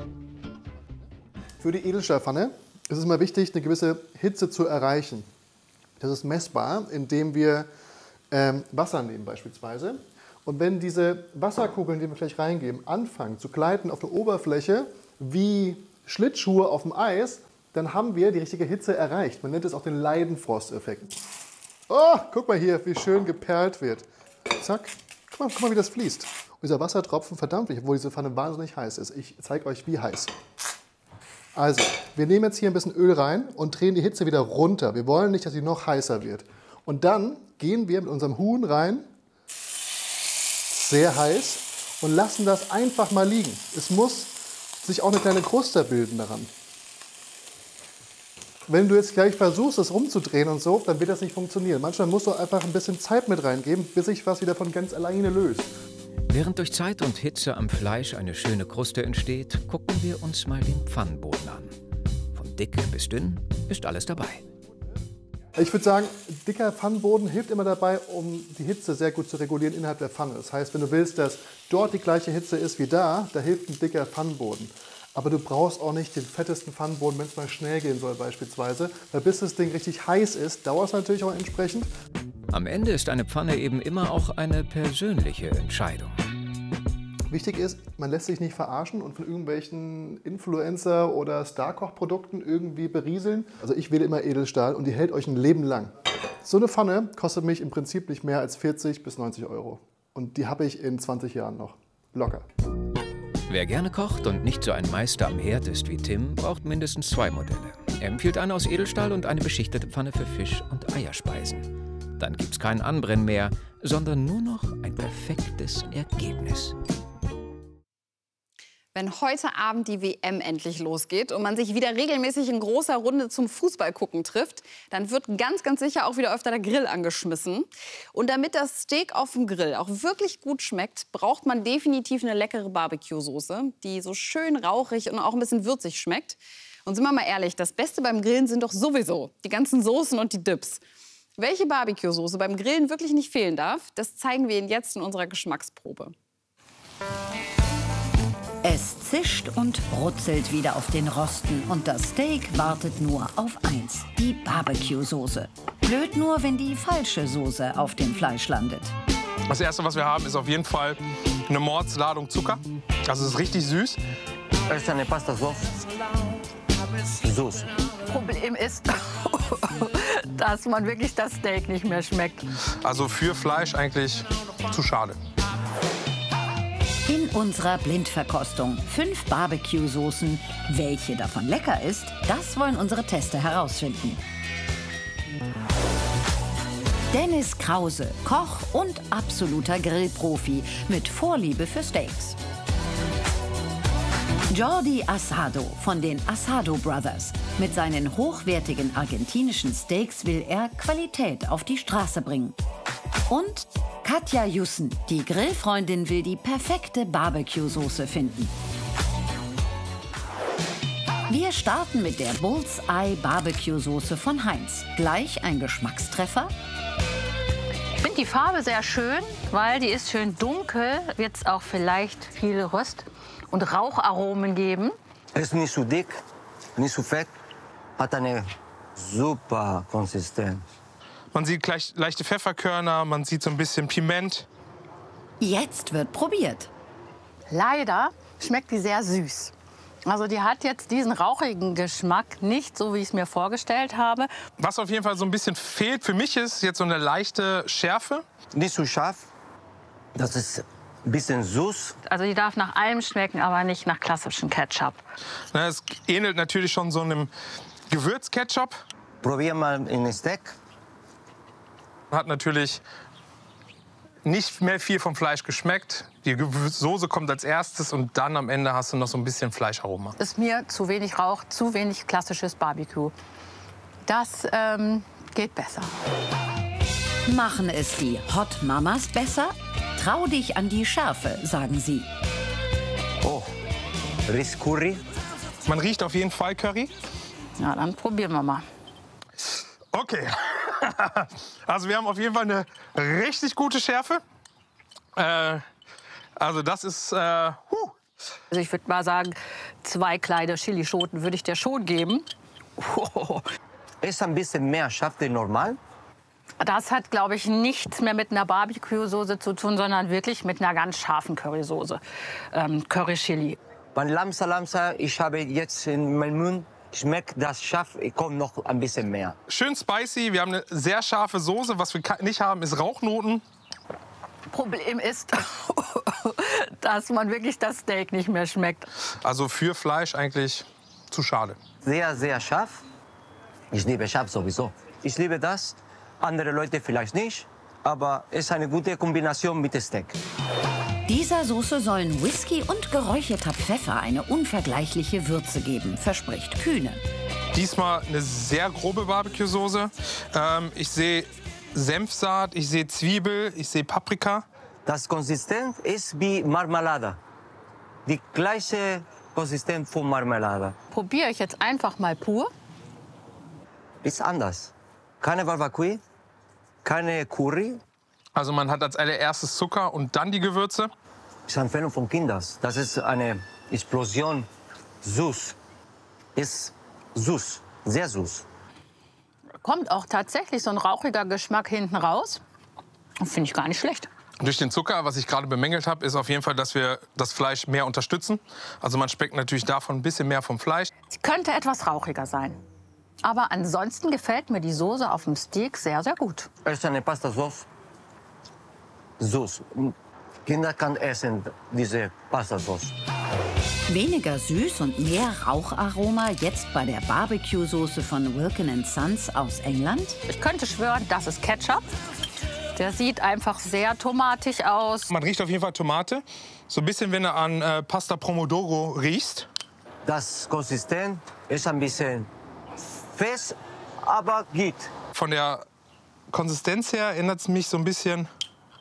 Für die Edelstahlpfanne ist es immer wichtig, eine gewisse Hitze zu erreichen. Das ist messbar, indem wir ähm, Wasser nehmen beispielsweise. Und wenn diese Wasserkugeln, die wir gleich reingeben, anfangen zu gleiten auf der Oberfläche wie Schlittschuhe auf dem Eis, dann haben wir die richtige Hitze erreicht. Man nennt es auch den Leidenfrost-Effekt. Oh, guck mal hier, wie schön geperlt wird. Zack. Guck mal, guck mal, wie das fließt. Und dieser Wassertropfen verdampft, obwohl diese Pfanne wahnsinnig heiß ist. Ich zeige euch, wie heiß. Also, wir nehmen jetzt hier ein bisschen Öl rein und drehen die Hitze wieder runter. Wir wollen nicht, dass sie noch heißer wird. Und dann gehen wir mit unserem Huhn rein, sehr heiß, und lassen das einfach mal liegen. Es muss sich auch eine kleine Kruste bilden daran. Wenn du jetzt gleich versuchst, das rumzudrehen und so, dann wird das nicht funktionieren. Manchmal musst du einfach ein bisschen Zeit mit reingeben, bis sich was wieder von ganz alleine löst. Während durch Zeit und Hitze am Fleisch eine schöne Kruste entsteht, gucken wir uns mal den Pfannenboden an. Von dick bis dünn ist alles dabei. Ich würde sagen, dicker Pfannenboden hilft immer dabei, um die Hitze sehr gut zu regulieren innerhalb der Pfanne. Das heißt, wenn du willst, dass dort die gleiche Hitze ist wie da, da hilft ein dicker Pfannenboden. Aber du brauchst auch nicht den fettesten Pfannenboden, wenn es mal schnell gehen soll beispielsweise. Weil bis das Ding richtig heiß ist, dauert es natürlich auch entsprechend. Am Ende ist eine Pfanne eben immer auch eine persönliche Entscheidung. Wichtig ist, man lässt sich nicht verarschen und von irgendwelchen Influencer- oder Starkoch-Produkten irgendwie berieseln. Also ich wähle immer Edelstahl und die hält euch ein Leben lang. So eine Pfanne kostet mich im Prinzip nicht mehr als vierzig bis neunzig Euro. Und die habe ich in zwanzig Jahren noch. Locker. Wer gerne kocht und nicht so ein Meister am Herd ist wie Tim, braucht mindestens zwei Modelle. Er empfiehlt eine aus Edelstahl und eine beschichtete Pfanne für Fisch- und Eierspeisen. Dann gibt's kein Anbrennen mehr, sondern nur noch ein perfektes Ergebnis. Wenn heute Abend die W M endlich losgeht und man sich wieder regelmäßig in großer Runde zum Fußballgucken trifft, dann wird ganz, ganz sicher auch wieder öfter der Grill angeschmissen. Und damit das Steak auf dem Grill auch wirklich gut schmeckt, braucht man definitiv eine leckere Barbecue-Soße, die so schön rauchig und auch ein bisschen würzig schmeckt. Und sind wir mal ehrlich, das Beste beim Grillen sind doch sowieso die ganzen Soßen und die Dips. Welche Barbecue-Soße beim Grillen wirklich nicht fehlen darf, das zeigen wir Ihnen jetzt in unserer Geschmacksprobe. Es zischt und brutzelt wieder auf den Rosten und das Steak wartet nur auf eins, die Barbecue-Soße. Blöd nur, wenn die falsche Soße auf dem Fleisch landet. Das Erste, was wir haben, ist auf jeden Fall eine Mordsladung Zucker. Also es ist richtig süß. Es ist eine Pasta Sauce. Soße. Problem ist, dass man wirklich das Steak nicht mehr schmeckt. Also für Fleisch eigentlich zu schade. In unserer Blindverkostung fünf Barbecue-Soßen. Welche davon lecker ist, das wollen unsere Tester herausfinden. Dennis Krause, Koch und absoluter Grillprofi mit Vorliebe für Steaks. Jordi Asado von den Asado Brothers. Mit seinen hochwertigen argentinischen Steaks will er Qualität auf die Straße bringen. Und Katja Jussen, die Grillfreundin, will die perfekte Barbecue-Soße finden. Wir starten mit der Bullseye Barbecue-Soße von Heinz. Gleich ein Geschmackstreffer. Ich finde die Farbe sehr schön, weil die ist schön dunkel. Wird es auch vielleicht viel Röst und Raucharomen geben. Es ist nicht zu dick, nicht zu fett, hat eine super Konsistenz. Man sieht gleich leichte Pfefferkörner, man sieht so ein bisschen Piment. Jetzt wird probiert. Leider schmeckt die sehr süß. Also die hat jetzt diesen rauchigen Geschmack nicht so, wie ich es mir vorgestellt habe. Was auf jeden Fall so ein bisschen fehlt für mich ist jetzt so eine leichte Schärfe. Nicht so scharf. Das ist ein bisschen süß. Also die darf nach allem schmecken, aber nicht nach klassischem Ketchup. Na, es ähnelt natürlich schon so einem Gewürzketchup. Probier mal in Steak. Hat natürlich nicht mehr viel vom Fleisch geschmeckt. Die Soße kommt als erstes und dann am Ende hast du noch so ein bisschen Fleischaroma. Ist mir zu wenig Rauch, zu wenig klassisches Barbecue. Das ähm, geht besser. Machen es die Hot Mamas besser? Trau dich an die Schärfe, sagen sie. Oh, riecht Curry. Man riecht auf jeden Fall Curry. Ja, dann probieren wir mal. Okay. Also wir haben auf jeden Fall eine richtig gute Schärfe. Äh, also das ist... Äh, huh. Also ich würde mal sagen, zwei kleine Chilischoten würde ich dir schon geben. Oh. Ist ein bisschen mehr scharf als normal. Das hat, glaube ich, nichts mehr mit einer Barbecue-Soße zu tun, sondern wirklich mit einer ganz scharfen Currysoße. Ähm, Curry-Chili. Beim Lamsa Lamsa, ich habe jetzt in meinem Mund, schmeckt das scharf, kommt noch ein bisschen mehr. Schön spicy, wir haben eine sehr scharfe Soße. Was wir nicht haben, ist Rauchnoten. Problem ist, dass man wirklich das Steak nicht mehr schmeckt. Also für Fleisch eigentlich zu schade. Sehr, sehr scharf. Ich liebe scharf sowieso. Ich liebe das. Andere Leute vielleicht nicht, aber es ist eine gute Kombination mit Steak. Dieser Soße sollen Whisky und geräucherter Pfeffer eine unvergleichliche Würze geben, verspricht Kühne. Diesmal eine sehr grobe Barbecue-Soße. Ähm, ich sehe Senfsaat, ich sehe Zwiebel, ich sehe Paprika. Das Konsistenz ist wie Marmelade. Die gleiche Konsistenz von Marmelade. Probiere ich jetzt einfach mal pur. Ist anders. Keine Barbecue, keine Curry. Also man hat als allererstes Zucker und dann die Gewürze. Ich bin ein Fan von Kindern. Das ist eine Explosion süß. Ist süß, sehr süß. Kommt auch tatsächlich so ein rauchiger Geschmack hinten raus. Finde ich gar nicht schlecht. Durch den Zucker, was ich gerade bemängelt habe, ist auf jeden Fall, dass wir das Fleisch mehr unterstützen. Also man schmeckt natürlich davon ein bisschen mehr vom Fleisch. Sie könnte etwas rauchiger sein. Aber ansonsten gefällt mir die Soße auf dem Steak sehr, sehr gut. Es ist eine Pasta-Sauce. Süß. Kinder können essen diese Pasta-Sauce. Weniger süß und mehr Raucharoma jetzt bei der Barbecue-Soße von Wilkin and Sons aus England. Ich könnte schwören, das ist Ketchup. Der sieht einfach sehr tomatig aus. Man riecht auf jeden Fall Tomate. So ein bisschen, wenn du an äh, Pasta Pomodoro riechst. Das Konsistenz ist ein bisschen fest, aber geht. Von der Konsistenz her erinnert es mich so ein bisschen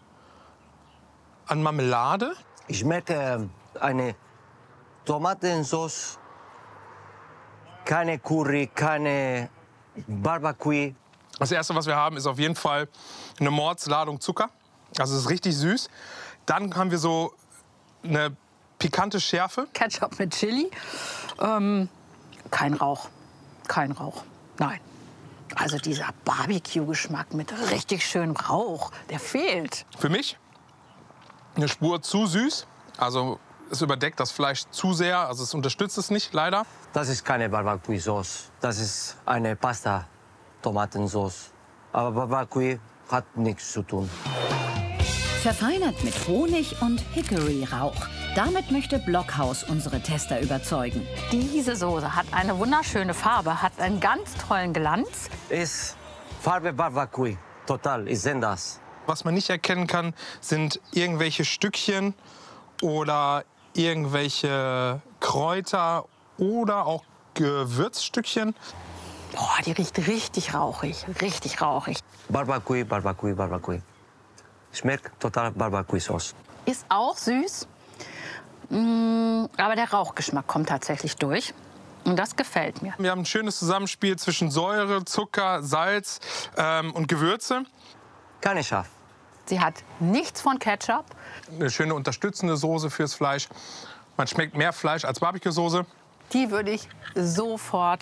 an Marmelade. Ich merke eine Tomatensauce, keine Curry, keine Barbecue. Das Erste, was wir haben, ist auf jeden Fall eine Mordsladung Zucker. Also es ist richtig süß. Dann haben wir so eine pikante Schärfe. Ketchup mit Chili. Ähm, kein Rauch. Kein Rauch. Nein. Also dieser Barbecue-Geschmack mit richtig schönem Rauch, der fehlt. Für mich eine Spur zu süß. Also es überdeckt das Fleisch zu sehr. Also es unterstützt es nicht, leider. Das ist keine Barbecue-Sauce. Das ist eine Pasta-Tomatensauce. Aber Barbecue hat nichts zu tun. Verfeinert mit Honig und Hickory-Rauch. Damit möchte Blockhaus unsere Tester überzeugen. Diese Soße hat eine wunderschöne Farbe, hat einen ganz tollen Glanz. Ist Farbe Barbecue. Total, ich sehe das. Was man nicht erkennen kann, sind irgendwelche Stückchen oder irgendwelche Kräuter oder auch Gewürzstückchen. Boah, die riecht richtig rauchig, richtig rauchig. Barbecue, Barbecue, Barbecue. Schmeckt total Barbecue-Sauce. Ist auch süß, aber der Rauchgeschmack kommt tatsächlich durch. Und das gefällt mir. Wir haben ein schönes Zusammenspiel zwischen Säure, Zucker, Salz ähm, und Gewürze. Keine scharf. Sie hat nichts von Ketchup. Eine schöne unterstützende Soße fürs Fleisch. Man schmeckt mehr Fleisch als Barbecue-Soße. Die würde ich sofort,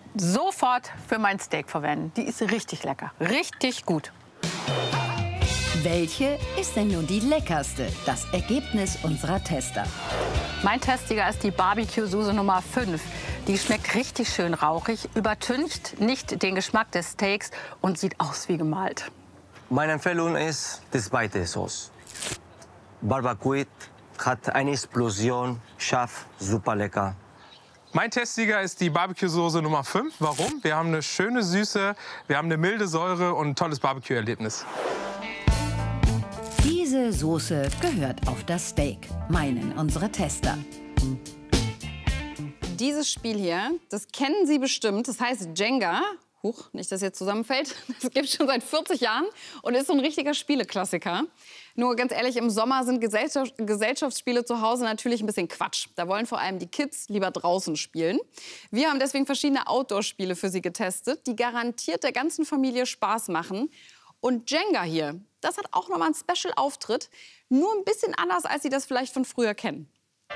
sofort für mein Steak verwenden. Die ist richtig lecker, richtig gut. Welche ist denn nun die leckerste? Das Ergebnis unserer Tester. Mein Testsieger ist die Barbecue-Soße Nummer fünf. Die schmeckt richtig schön rauchig, übertüncht nicht den Geschmack des Steaks und sieht aus wie gemalt. Meine Empfehlung ist die zweite Sauce. Barbecue hat eine Explosion, scharf, super lecker. Mein Testsieger ist die Barbecue-Soße Nummer fünf. Warum? Wir haben eine schöne Süße, wir haben eine milde Säure und ein tolles Barbecue-Erlebnis. Diese Soße gehört auf das Steak, meinen unsere Tester. Dieses Spiel hier, das kennen Sie bestimmt. Das heißt Jenga. Huch, nicht, dass jetzt zusammenfällt. Das gibt es schon seit vierzig Jahren und ist so ein richtiger Spieleklassiker. Nur ganz ehrlich, im Sommer sind Gesellschaft, Gesellschaftsspiele zu Hause natürlich ein bisschen Quatsch. Da wollen vor allem die Kids lieber draußen spielen. Wir haben deswegen verschiedene Outdoor-Spiele für Sie getestet, die garantiert der ganzen Familie Spaß machen. Und Jenga hier, das hat auch nochmal einen Special-Auftritt. Nur ein bisschen anders, als Sie das vielleicht von früher kennen.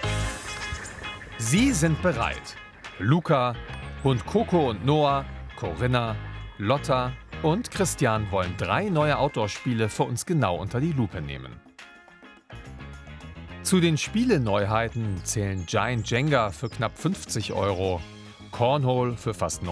Sie sind bereit. Luca, Hund Coco und Noah, Corinna, Lotta und Christian wollen drei neue Outdoor-Spiele für uns genau unter die Lupe nehmen. Zu den Spieleneuheiten zählen Giant Jenga für knapp fünfzig Euro, Cornhole für fast